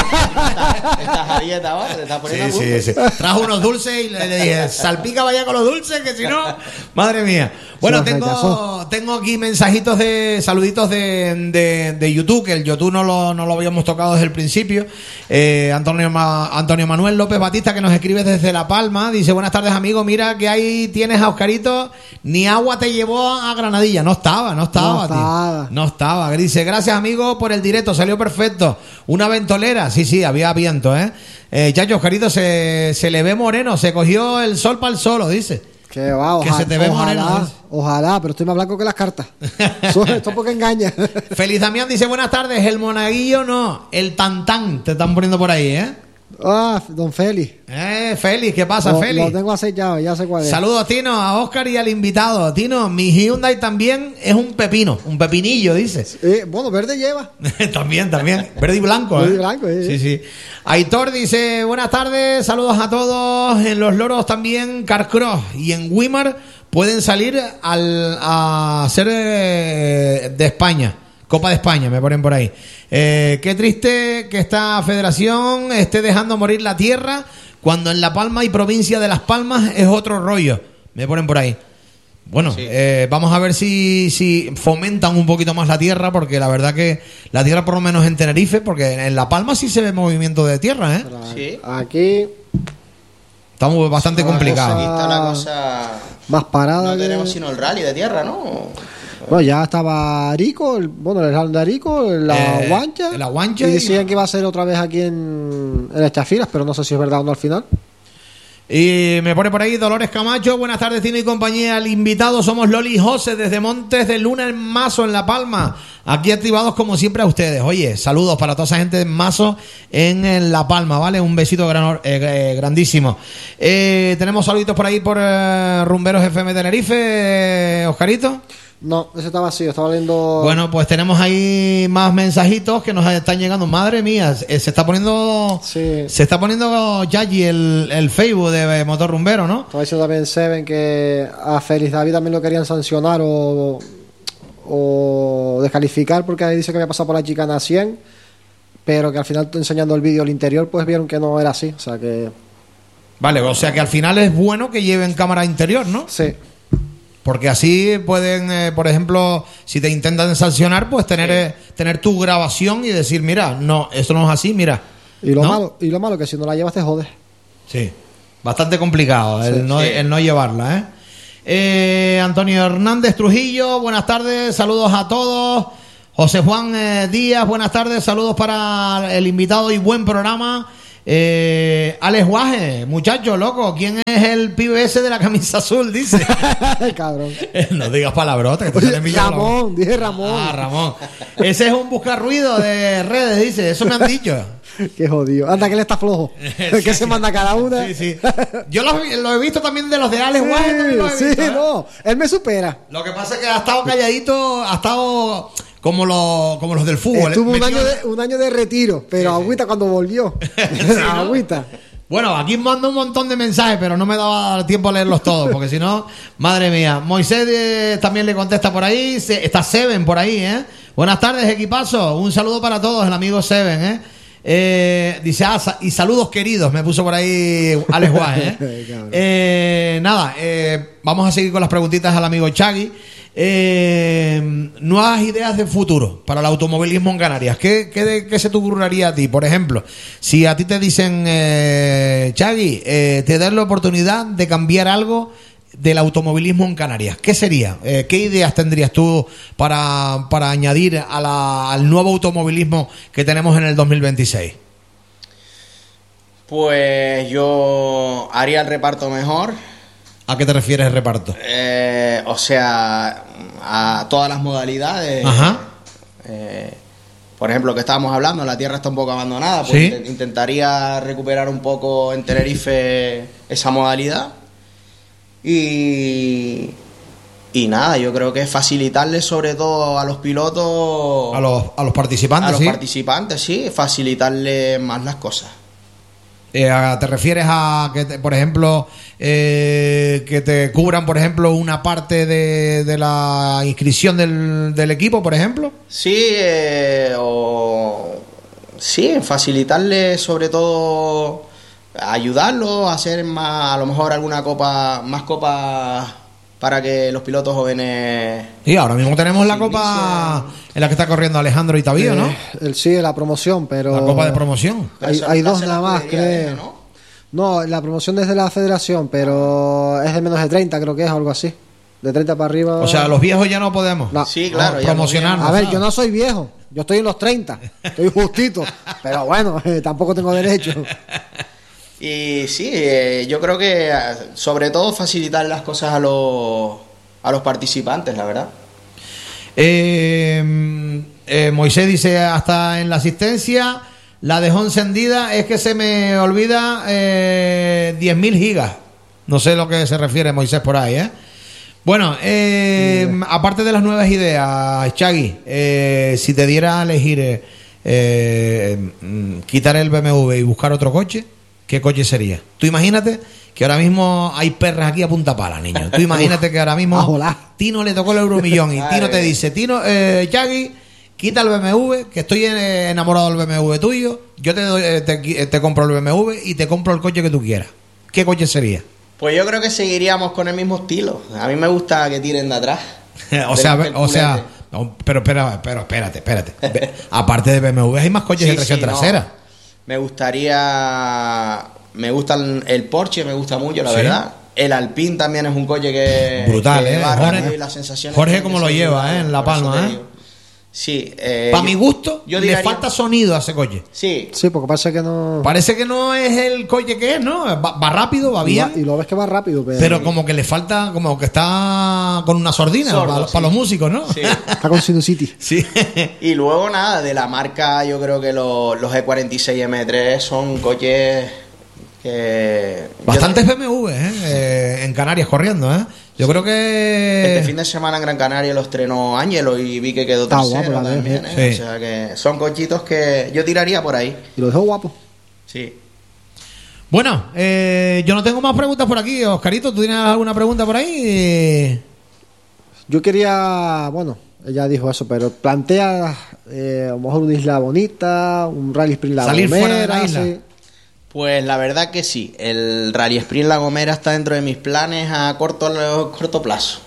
Estás a dieta ahora, te estás poniendo a Sí, punto. sí, sí. Trajo unos dulces y le, le dije, salpica vaya con los dulces, que si no, madre mía. Bueno, Se los tengo, rechazó. tengo aquí mensajitos de saluditos de, de, de YouTube, que el YouTube no lo, no lo habíamos tocado desde el principio. Eh, Antonio, Ma- Antonio Manuel López Batista, que nos escribe desde La Palma, dice, buenas tardes, amigo, mira que ahí tienes a Oscarito, ni agua te llevó a Granadilla. No estaba, no estaba, No tío. estaba. No estaba. Dice, gracias, amigo, por el directo, salió perfecto. Una ventolera, sí, sí, había viento, ¿eh? Eh, Chacho, Oscarito, se, se le ve moreno, se cogió el sol para el solo, dice. Que va, Que ojalá, se te ve ojalá, moreno, ¿eh? ojalá, pero estoy más blanco que las cartas. Eso- Esto porque engaña. Feliz Damián dice, buenas tardes, el monaguillo no, el tantán, te están poniendo por ahí, ¿eh? Ah, don Félix. Eh, Félix, ¿qué pasa, Lo, Félix? lo tengo acechado, ya sé cuál es. Saludos, Tino, a Oscar y al invitado. Tino, mi Hyundai también es un pepino, un pepinillo, dice. Eh, bueno, verde lleva. También, también. Verde y blanco, Verde y ¿eh? blanco, eh. Sí, sí. Aitor dice, buenas tardes, saludos a todos. En Los Loros también, Carcross y en Wimar pueden salir al, a ser eh, de España. Copa de España, me ponen por ahí. Eh, qué triste que esta federación esté dejando morir la tierra cuando en La Palma y provincia de Las Palmas es otro rollo. Me ponen por ahí. Bueno, Sí. eh, vamos a ver si, si fomentan un poquito más la tierra, porque la verdad que la tierra, por lo menos en Tenerife, porque en La Palma sí se ve movimiento de tierra, ¿eh? Pero Sí. Aquí, Estamos bastante Sí, complicados. Aquí está la cosa... más parada. No que- tenemos sino el rally de tierra, ¿no? Bueno, ya estaba Arico, el, bueno, el Slalom de Arico, la Eh, guancha. la guancha Y y decían la- que iba a ser otra vez aquí en, en estas filas, pero no sé si es verdad o no al final. Y me pone por ahí Dolores Camacho, buenas tardes, Tino y compañía. El invitado somos Loli y José desde Montes de Luna en Mazo, en La Palma. Aquí activados como siempre a ustedes. Oye, saludos para toda esa gente en Mazo en, en La Palma, ¿vale? Un besito gran, eh, eh, grandísimo. Eh, tenemos saluditos por ahí por eh, Rumberos F M Tenerife, eh, Oscarito. No, ese está vacío, estaba leyendo. Bueno, pues tenemos ahí más mensajitos que nos están llegando. Madre mía, eh, se está poniendo Sí. se está poniendo Yayi el, el Facebook de Motor Rumbero, ¿no? Estaba diciendo también Seven que a Félix David también lo querían sancionar o, o descalificar porque ahí dice que había pasado por la chicana cien, pero que al final enseñando el vídeo al interior pues vieron que no era así. O sea que Vale, o sea que al final es bueno que lleven cámara interior, ¿no? sí. Porque así pueden, eh, por ejemplo, si te intentan sancionar, pues tener, sí. eh, tener tu grabación y decir, mira, no, esto no es así, mira. Y lo, ¿no? malo, y lo malo que si no la llevas te jodes. Sí, bastante complicado el, sí, no, sí. el no llevarla, ¿eh? Eh, Antonio Hernández Trujillo, buenas tardes, saludos a todos. José Juan eh, Díaz, buenas tardes, saludos para el invitado y buen programa. Eh, Alex Guaje, muchacho, loco, ¿quién es el pibe ese de la camisa azul? Dice. Cabrón. No digas palabrotas. Que te Oye, Ramón, dije Ramón. Ah, Ramón. Ese es un buscar ruido de redes, dice. Eso me han dicho. Qué jodido. Anda, que él está flojo. Sí. Que se manda cada una. Sí, sí. Yo lo, lo he visto también de los de Alex Guaje. Sí, lo he sí visto, ¿eh? No. Él me supera. Lo que pasa es que ha estado calladito, ha estado como los, como los del fútbol. Estuvo un año, de, un año de retiro, pero sí, agüita sí. cuando volvió. Sí, ¿no? Agüita. Bueno, aquí mando un montón de mensajes, pero no me daba tiempo a leerlos todos, porque si no, madre mía. Moisés eh, también le contesta por ahí. Se, está Seven por ahí, ¿eh? Buenas tardes, equipazo. Un saludo para todos, el amigo Seven, ¿eh? Eh, dice, ah, y saludos queridos, me puso por ahí Alex Guaje, ¿eh? eh, Nada, eh, vamos a seguir con las preguntitas al amigo Chagui. Eh, nuevas ideas de futuro para el automovilismo en Canarias. ¿Qué, qué, qué se te ocurriría a ti? Por ejemplo, si a ti te dicen, eh, Chagui, eh, te das la oportunidad de cambiar algo del automovilismo en Canarias, ¿qué sería? Eh, ¿Qué ideas tendrías tú para, para añadir a la, al nuevo automovilismo que tenemos en el dos mil veintiséis? Pues yo haría el reparto mejor. ¿A qué te refieres el reparto? Eh, o sea, a todas las modalidades. Ajá. Eh, por ejemplo, que estábamos hablando, la tierra está un poco abandonada, pues ¿sí? int- intentaría recuperar un poco en Tenerife esa modalidad. Y, y nada, yo creo que facilitarle sobre todo a los pilotos... A los, a los participantes, A los ¿sí? participantes, sí, facilitarle más las cosas. Eh, ¿Te refieres a que, te, por ejemplo, eh, que te cubran, por ejemplo, una parte de, de la inscripción del, del equipo, por ejemplo? Sí, eh, o... Sí, facilitarle sobre todo... ayudarlo a hacer más, a lo mejor alguna copa, más copas para que los pilotos jóvenes... Sí, ahora mismo tenemos la copa en la que está corriendo Alejandro Itavío, eh, ¿no? El, sí, la promoción, pero... La copa de promoción. Hay, hay dos nada más, creo. ¿no? No, la promoción es de la federación, pero es de menos de treinta, creo que es algo así. De treinta para arriba... O sea, los viejos ya no podemos. No. Sí, claro. No, promocionarnos. A ver, yo no soy viejo. Yo estoy en los treinta. Estoy justito. Pero bueno, eh, tampoco tengo derecho. Y sí, eh, yo creo que sobre todo facilitar las cosas a los a los participantes, la verdad. Eh, eh, Moisés dice, hasta en la asistencia la dejó encendida, es que se me olvida eh, diez mil gigas. No sé a lo que se refiere Moisés por ahí, ¿eh? Bueno, eh, sí. Aparte de las nuevas ideas, Chagui, eh, si te diera a elegir eh, eh, quitar el B M W y buscar otro coche, ¿qué coche sería? Tú imagínate que ahora mismo hay perras aquí a punta pala, niño. Tú imagínate que ahora mismo Tino le tocó el euromillón y Tino te dice, Tino, eh, Chagui, quita el B M W, que estoy enamorado del B M W tuyo, yo te, doy, te, te compro el B M W y te compro el coche que tú quieras. ¿Qué coche sería? Pues yo creo que seguiríamos con el mismo estilo. A mí me gusta que tiren de atrás. o sea, o sea, no, pero, pero, pero espérate, espérate. Aparte de B M W hay más coches sí, de tracción sí, trasera. No. Me gustaría, me gusta el Porsche, me gusta mucho, la sí. verdad. El Alpine también es un coche que brutal, que eh. Jorge, las sensaciones Jorge como lo lleva, eh, en La Palma, eh. Sí, eh, para mi gusto, yo le diría, falta sonido a ese coche. Sí, sí, porque parece que no. Parece que no es el coche que es, ¿no? Va, va rápido, va bien. Y, va, y lo ves que va rápido, pero... pero como que le falta, como que está con una sordina Sordo, para, sí. para los músicos, ¿no? Sí. Está con Sinusity. Sí. Y luego nada, de la marca, yo creo que los, los E cuarenta y seis M tres son coches que... Bastantes B M W, ¿eh? Eh, en Canarias corriendo, ¿eh? Yo creo que... Este fin de semana en Gran Canaria lo estrenó Ángelo y vi que quedó tercero ah, guapo, también, ¿eh? Sí. O sea que son cochitos que yo tiraría por ahí. Y lo dejó guapo. Sí. Bueno, eh, yo no tengo más preguntas por aquí. Oscarito, ¿tú tienes alguna pregunta por ahí? Yo quería... Bueno, ella dijo eso, pero plantea eh, a lo mejor una isla bonita, un Rally Sprint La Salir Gomera, fuera de la isla. Sí. Pues la verdad que sí, el Rally Sprint La Gomera está dentro de mis planes a corto, a corto plazo.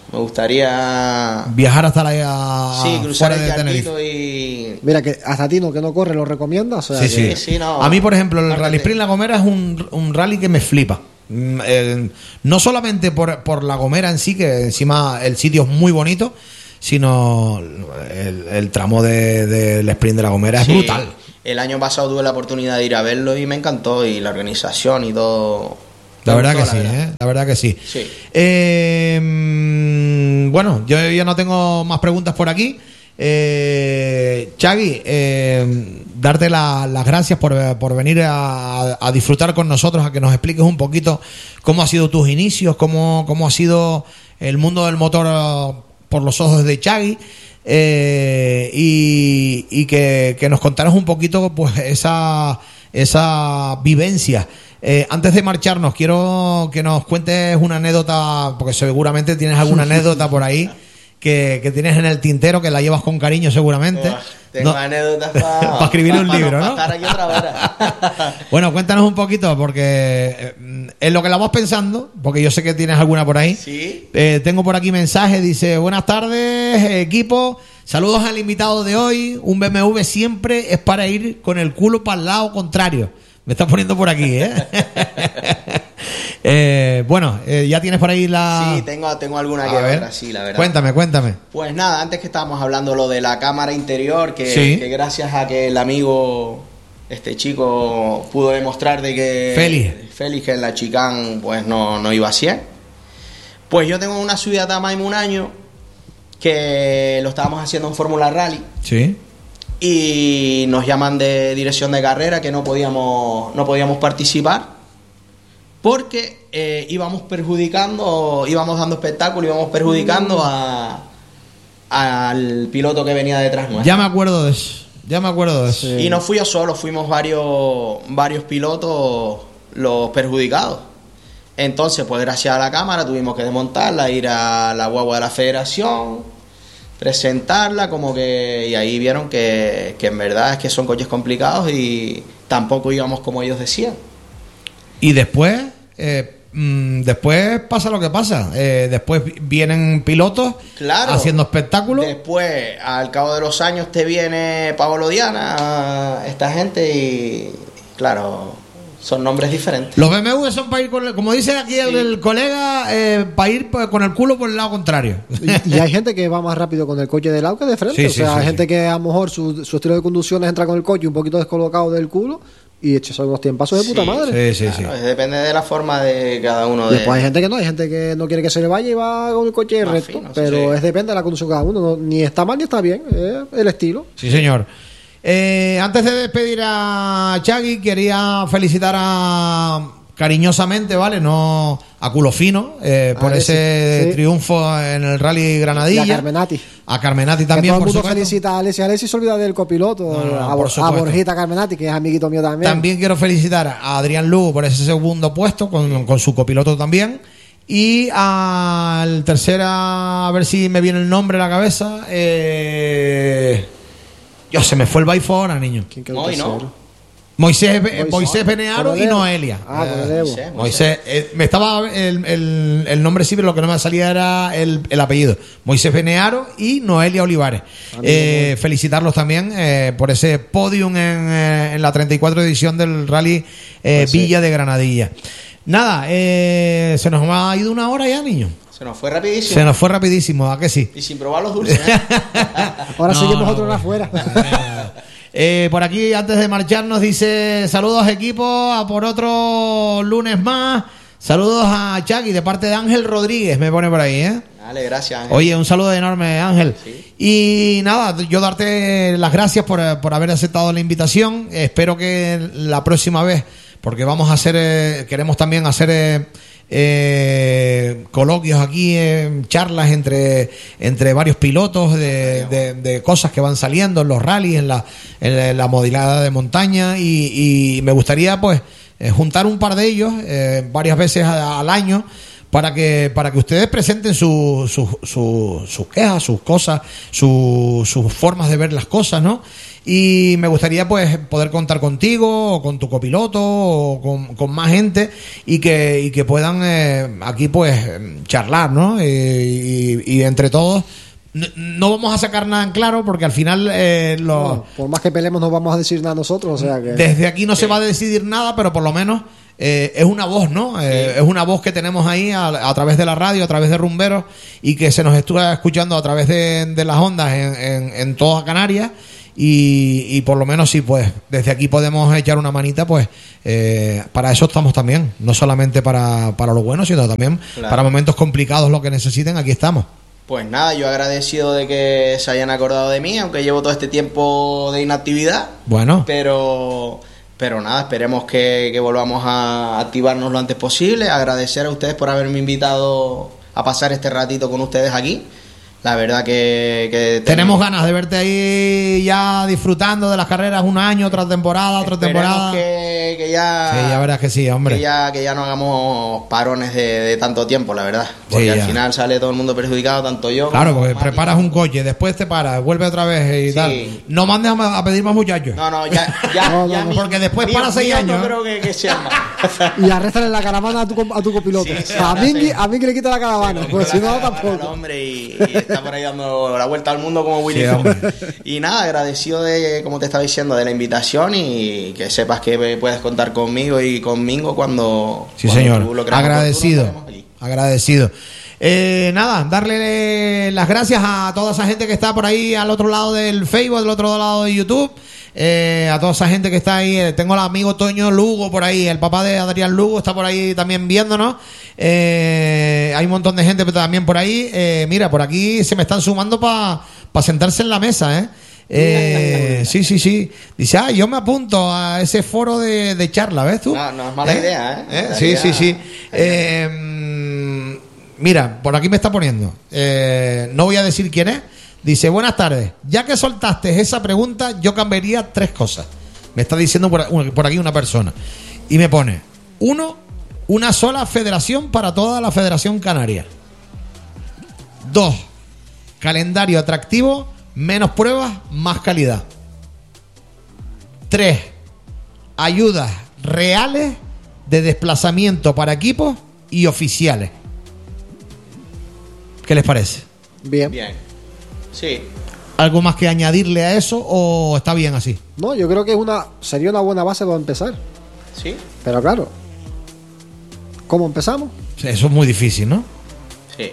Me gustaría viajar hasta la sí, cruzar el de charquito Tenerife. y... Mira, que hasta Tino, que no corre, lo recomiendas. O sea, Sí, que- sí. sí, no. A mí, por ejemplo, el Aparte- Rally Sprint La Gomera es un, un rally que me flipa. Mm, eh, no solamente por, por La Gomera en sí, que encima el sitio es muy bonito, sino el, el tramo del de, del sprint de La Gomera es Sí, brutal. el año pasado tuve la oportunidad de ir a verlo y me encantó, y la organización y todo. La Me verdad que gustó, sí, la verdad. ¿eh? La verdad que sí. Sí. Eh, mm, bueno, yo ya no tengo más preguntas por aquí. Eh, Chagui, eh, darte la- las gracias por, por venir a, a disfrutar con nosotros, a que nos expliques un poquito cómo han sido tus inicios, cómo, cómo ha sido el mundo del motor eh, por los ojos de Chagui. Eh, y y que, que nos contaras un poquito pues esa, esa vivencia. Eh, antes de marcharnos, quiero que nos cuentes una anécdota, porque seguramente tienes alguna anécdota por ahí que, que tienes en el tintero, que la llevas con cariño seguramente. Buah, tengo No- anécdotas para para escribir un libro, ¿no? Para estar aquí otra hora. Bueno, cuéntanos un poquito, porque eh, en lo que la vas pensando, porque yo sé que tienes alguna por ahí. Sí. Eh, tengo por aquí mensaje, dice: buenas tardes, equipo. Saludos al invitado de hoy. Un B M W siempre es para ir con el culo para el lado contrario. Me está poniendo por aquí, ¿eh? eh bueno, eh, ya tienes por ahí la... Sí, tengo, tengo alguna que A ver, otra, sí, la verdad. Cuéntame, cuéntame. Pues nada, antes que estábamos hablando lo de la cámara interior, que, Sí. que gracias a que el amigo, este chico, pudo demostrar de que Félix. Félix en la chicane pues no, no iba a cien. Pues yo tengo una subida a Tamaime un año que lo estábamos haciendo en Fórmula Rally Sí. y nos llaman de dirección de carrera que no podíamos, no podíamos participar porque eh, íbamos perjudicando, íbamos dando espectáculo, íbamos perjudicando a, al piloto que venía detrás nuestro. Ya me acuerdo de eso. Ya me acuerdo de eso. Sí. Y no fui yo solo, fuimos varios, varios pilotos los perjudicados. Entonces, pues gracias a la cámara tuvimos que desmontarla, ir a la guagua de la federación, presentarla, como que... Y ahí vieron que, que en verdad es que son coches complicados y tampoco íbamos como ellos decían. Y después, eh, mm, después pasa lo que pasa. Eh, después vi- vienen pilotos Claro. haciendo espectáculos. Después, al cabo de los años, te viene Pablo Diana, esta gente, y claro, son nombres diferentes. Los B M W son para ir con, el- como dice aquí el, Sí. el colega, eh, para ir pues, con el culo por el lado contrario. Y, y hay gente que va más rápido con el coche de lado que de frente. Sí, o sí, sea, sí, hay gente sí. que a lo mejor su, su estilo de conducción es entrar con el coche un poquito descolocado del culo y echas unos tiempazos de puta Sí, madre. Sí, sí, sí. Claro, es- depende de la forma de cada uno. Y De... después hay gente que no, hay gente que no quiere que se le vaya y va con el coche Más recto. fino, sí, pero sí. es depende de la conducción de cada uno. No- ni está mal ni está bien. Es el estilo. Sí, señor. Eh, antes de despedir a Chagui, quería felicitar a cariñosamente, ¿vale? No a culo fino, eh, por Alessi, ese sí. triunfo en el Rally Granadilla. Y a Carmenati. A Carmenati Que también, todo el por mundo supuesto. felicita a Alessi. Alessi se olvida del copiloto. No, no, no, a, por Bor- a supuesto. Borjita Carmenati, que es amiguito mío también. También quiero felicitar a Adrián Lugo por ese segundo puesto, con, con su copiloto también. Y al tercero, a ver si me viene el nombre a la cabeza. Eh... Yo, se me fue el baifo ahora, niño. ¿Quién quedó Moy, ¿no? tercero? Moisés, Moisés. Moisés Benearo y Con Evo. Noelia. Ah, con Eh, Evo. Moisés. Moisés, eh, me estaba el, el, el nombre sí, pero lo que no me salía era el, el apellido. Moisés Benearo y Noelia Olivares. Eh, felicitarlos también eh, por ese podium en, eh, en la treinta y cuatro edición del Rally eh, Pues sí. Villa de Granadilla. Nada, eh, se nos ha ido una hora ya, niño. Se nos fue rapidísimo. Se nos fue rapidísimo, ¿a que sí? Y sin probar los dulces. ¿eh? Ahora No, seguimos no, otra hora bueno. afuera. Eh, por aquí, antes de marcharnos, dice: saludos, equipo, a por otro lunes más. Saludos a Chagui de parte de Ángel Rodríguez, me pone por ahí, ¿eh? Dale, gracias, Ángel. Oye, un saludo enorme, Ángel. Sí. Y nada, yo darte las gracias por, por haber aceptado la invitación. Espero que la próxima vez, porque vamos a hacer, eh, queremos también hacer eh, eh, coloquios aquí, eh, charlas entre, entre varios pilotos de, de- de cosas que van saliendo en los rallies, en la, en la modalidad de montaña. Y, y me gustaría, pues, eh, juntar un par de ellos eh, varias veces a- al año, para que para que ustedes presenten sus su, su, sus quejas, sus cosas, su, sus formas de ver las cosas, ¿no? Y me gustaría pues poder contar contigo o con tu copiloto o con, con más gente y que, y que puedan eh, aquí pues charlar, ¿no? Y, y, y entre todos no, no vamos a sacar nada en claro porque al final eh, lo, No, por más que peleemos no vamos a decir nada nosotros, o sea que... desde aquí no se va a decidir nada, pero por lo menos eh, es una voz, ¿no? Eh, es una voz que tenemos ahí a, a través de la radio, a través de Rumberos y que se nos está escuchando a través de, de las ondas en, en, en toda Canarias. Y, y por lo menos sí, pues desde aquí podemos echar una manita, pues eh, para eso estamos también, no solamente para, para lo bueno, sino también claro. para momentos complicados, lo que necesiten, aquí estamos. Pues nada, yo agradecido de que se hayan acordado de mí, aunque llevo todo este tiempo de inactividad. Bueno, Pero, pero nada, esperemos que, que volvamos a activarnos lo antes posible. Agradecer a ustedes por haberme invitado a pasar este ratito con ustedes aquí. La verdad que, que tenemos ganas de verte ahí ya disfrutando de las carreras un año, otra temporada, otra Esperemos temporada. Que, que ya, sí, ya verás que sí, hombre. Que ya, que ya no hagamos parones de, de tanto tiempo, la verdad. Porque Sí, al ya. final sale todo el mundo perjudicado, tanto yo Claro, como porque Mati. preparas un coche, después te paras, vuelve otra vez y Sí. tal. No mandes a, a pedir más muchachos. No, no, ya, ya, No, no, ya no, mi- porque después mío- para seis mío años, No ¿eh? creo que, que sea más. Y arréstale la caravana a tu, co- a tu copiloto. Sí, sí, a, mí, sí. que- a mí que le quita la caravana, pues si no, El tampoco. hombre y, y está por ahí dando la vuelta al mundo como Willy Sí, Fox. hombre. Y nada, agradecido de, como te estaba diciendo, de la invitación y que sepas que puedes contar conmigo y conmigo cuando, Sí, cuando señor. tú lo creas Agradecido. oportuno, estaremos allí. Agradecido. Eh, nada, darle las gracias a toda esa gente que está por ahí al otro lado del Facebook, del otro lado de YouTube. Eh, a toda esa gente que está ahí. Eh, tengo al amigo Toño Lugo por ahí, el papá de Adrián Lugo está por ahí también viéndonos. Eh, hay un montón de gente también por ahí. Eh, mira, por aquí se me están sumando para pa sentarse en la mesa, ¿eh? Eh, sí, sí, sí. Dice, ah, yo me apunto a ese foro de, de charla, ¿ves tú? No, no es mala idea, ¿eh? Mala Sí, idea. sí, sí. Eh, mm, mira, por aquí me está poniendo. Eh, no voy a decir quién es. Dice, buenas tardes. Ya que soltaste esa pregunta, yo cambiaría tres cosas. Me está diciendo por, por aquí una persona. Y me pone, uno, una sola federación para toda la Federación Canaria. Dos, calendario atractivo, menos pruebas, más calidad. Tres, ayudas reales de desplazamiento para equipos y oficiales. ¿Qué les parece? Bien. Bien. Sí. ¿Algo más que añadirle a eso o está bien así? No, yo creo que es una sería una buena base para empezar. Sí. Pero claro, ¿cómo empezamos? Eso es muy difícil, ¿no? Sí.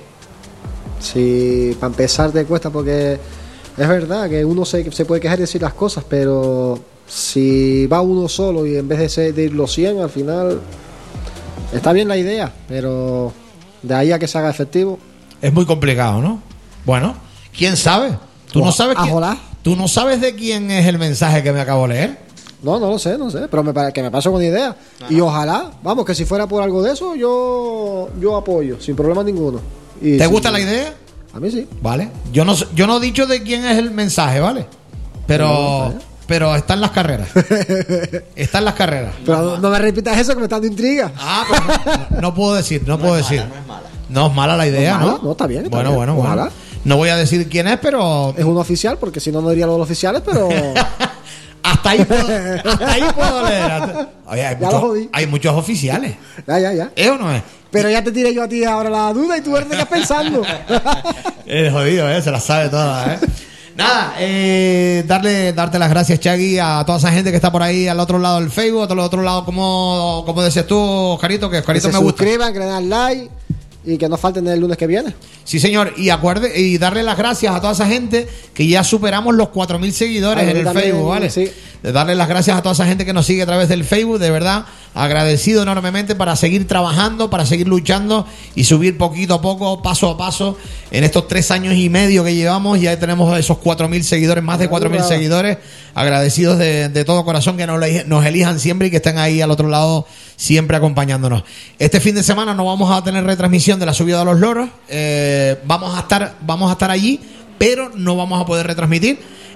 Si para empezar te cuesta, porque es verdad que uno se, se puede quejar y decir las cosas, pero si va uno solo y en vez de, ser, de ir los cien, al final está bien la idea, pero de ahí a que se haga efectivo. Es muy complicado, ¿no? Bueno, ¿quién sabe? ¿Tú no sabes quién- Ajolá. ¿Tú no sabes de quién es el mensaje que me acabo de leer? No, no lo sé, no sé, pero me, pare- que me paso con idea. Y ojalá, vamos, que si fuera por algo de eso, yo yo apoyo, sin problema ninguno. Y ¿Te si- gusta la idea? A mí sí. Vale. Yo no, sé- yo no he dicho de quién es el mensaje, ¿vale? Pero, No, no sé. pero está en las carreras. Está en las carreras. Pero no, no me repitas eso, que me está dando intriga. Ah, pues no, no puedo decir, no, No puedo es decir. mala, no es mala. No es mala la idea, No es ¿no? mala, no, está bien, está bueno, bien. bueno, bueno. Ojalá. No voy a decir quién es, pero Es un oficial, porque si no, no diría lo de los oficiales, pero... hasta ahí puedo, hasta ahí puedo leer. Hasta- Oye, hay, Ya lo muchos, jodí. hay muchos oficiales. ya, ya, ya. ¿Es o no es? Pero ya te tiré yo a ti ahora la duda y tú eres de qué pensando. Es jodido, ¿eh? Se las sabe todas, ¿eh? Nada, eh, darle, darte las gracias, Chagui, a toda esa gente que está por ahí al otro lado del Facebook, al otro lado, como, como decías tú, Oscarito, que Que Oscarito se me gusta. suscriban, que le den like y que no falten el lunes que viene. Sí, señor, y acuerde, y darle las gracias a toda esa gente que ya superamos los cuatro mil seguidores Ah, en yo el también, Facebook, ¿vale? sí. De darle las gracias a toda esa gente que nos sigue a través del Facebook, de verdad, agradecido enormemente para seguir trabajando, para seguir luchando y subir poquito a poco, paso a paso, en estos tres años y medio que llevamos, ya tenemos esos cuatro mil seguidores, más de cuatro mil Bravo. seguidores, agradecidos de, de todo corazón que nos, le- nos elijan siempre y que estén ahí al otro lado siempre acompañándonos. Este fin de semana no vamos a tener retransmisión de la subida de los loros, eh, vamos a estar, vamos a estar allí, pero no vamos a poder retransmitir.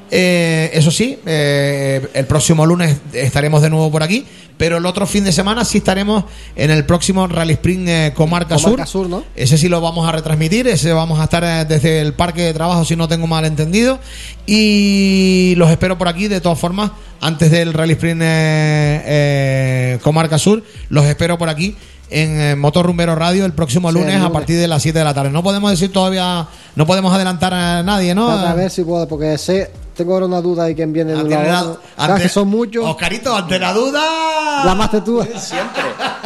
Eh, eso sí, eh, el próximo lunes estaremos de nuevo por aquí, pero el otro fin de semana sí estaremos en el próximo Rally Sprint eh, Comarca, Comarca Sur. Sur, ¿no? Ese sí lo vamos a retransmitir, ese vamos a estar eh, desde el parque de trabajo, si no tengo mal entendido, y los espero por aquí. De todas formas, antes del Rally Sprint eh, eh, Comarca Sur, los espero por aquí en eh, Motor Rumbero Radio el próximo Sí, lunes, el lunes a partir de las siete de la tarde. No podemos decir todavía, no podemos adelantar a nadie, ¿no? A ver si puedo, porque sé, tengo ahora una duda de quién viene de un Ante la- lado. Sabes ante- que son muchos. Oscarito, ante la duda. La más tú. Siempre.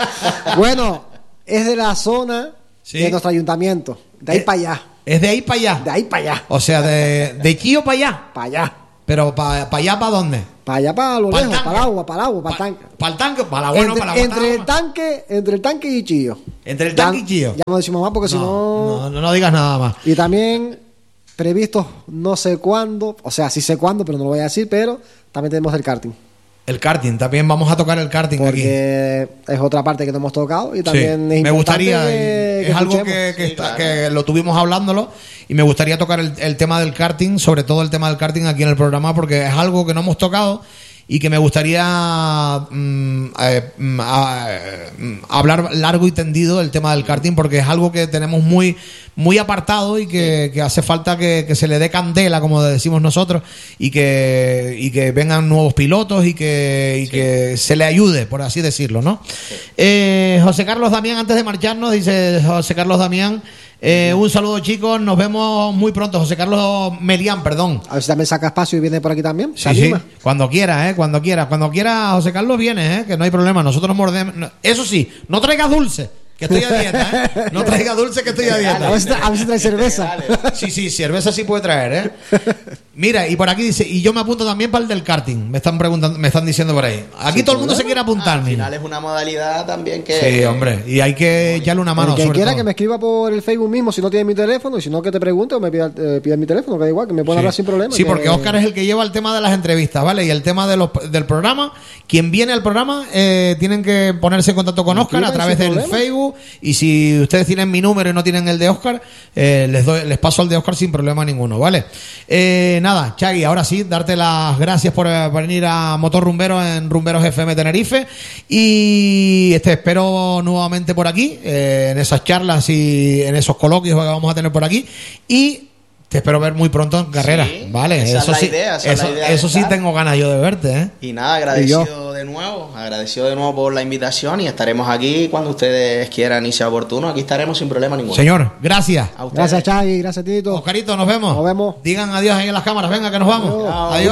Bueno, es de la zona Sí. de nuestro ayuntamiento. De ahí Eh, para allá. Es de ahí para allá. De ahí para allá. O sea, de, de Quillo para allá. Para allá. Pero para allá, ¿para dónde? Para allá, para lo Pa'l lejos, tanque. para el agua, para el agua, para el tanque. Para el tanque, para la bueno, entre, para la entre el guatarra. tanque, entre el tanque y Chillo. Entre el tanque Ya- y Chillo. Ya no decimos más porque si no. No, no, no digas nada más. Y también previstos no sé cuándo, o sea, sí sé cuándo, pero no lo voy a decir, pero también tenemos el karting. El karting, también vamos a tocar el karting aquí. Porque es otra parte que no hemos tocado y Sí, también es me importante gustaría, que- y que es algo escuchemos. que, que Sí, está- claro. que lo tuvimos hablándolo, y me gustaría tocar el, el tema del karting, sobre todo el tema del karting aquí en el programa, porque es algo que no hemos tocado y que me gustaría mm, eh, mm, a- eh, mm, hablar largo y tendido del tema del karting, porque es algo que tenemos muy muy apartado y que, que hace falta que, que se le dé candela, como decimos nosotros, y que y que vengan nuevos pilotos y que, y que se le ayude, por así decirlo, ¿no? Eh, José Carlos Damián, antes de marcharnos, dice José Carlos Damián, eh, un saludo, chicos, nos vemos muy pronto. José Carlos Melián, perdón. A ver si también saca espacio y viene por aquí también. ¿Se Sí, sí, anima? cuando quiera, ¿eh? Cuando quiera. Cuando quiera, José Carlos viene, ¿eh? Que no hay problema. Nosotros mordemos. no- Eso sí, no traigas dulce, que estoy a dieta, ¿eh? No traigas dulce, que estoy a A dieta. ver si, tra- a ver si trae cerveza. Dale. Sí, sí, cerveza sí puede traer, ¿eh? Mira, y por aquí dice, y yo me apunto también para el del karting. Me están preguntando, me están diciendo por ahí. Aquí todo el mundo se quiere apuntar, Al mira. final es una modalidad también que. Sí, hombre. Y hay que echarle una mano. El que sobre quiera todo. que me escriba por el Facebook mismo si no tiene mi teléfono y si no que te pregunte o me pida, eh, pida mi teléfono, que da igual, que me pueden Sí. hablar sin problema. Sí, que- porque Óscar es el que lleva el tema de las entrevistas, ¿vale? Y el tema de los, del programa. Quien viene al programa, eh, tienen que ponerse en contacto con Óscar a Escriban través sin del problema. Facebook. Y si ustedes tienen mi número y no tienen el de Óscar, eh, les doy, les paso el de Óscar sin problema ninguno, ¿vale? Eh, nada, Chagui, ahora sí, darte las gracias por, eh, por venir a Motor Rumbero en Rumberos F M Tenerife. Y te espero nuevamente por aquí, eh, en esas charlas y en esos coloquios que vamos a tener por aquí. Y te espero ver muy pronto en carrera, Sí, ¿vale? esa es eso la sí, idea, esa es eso, la idea de eso sí estar. tengo ganas yo de verte, ¿eh? Y nada, agradecido de nuevo, agradecido de nuevo por la invitación y estaremos aquí cuando ustedes quieran y sea oportuno. Aquí estaremos sin problema ninguno. Señor, gracias. A ustedes. Gracias, Chagui, gracias, Tito. Oscarito, nos vemos. Nos vemos. Digan adiós ahí en las cámaras, venga que nos vamos. Adiós. Adiós.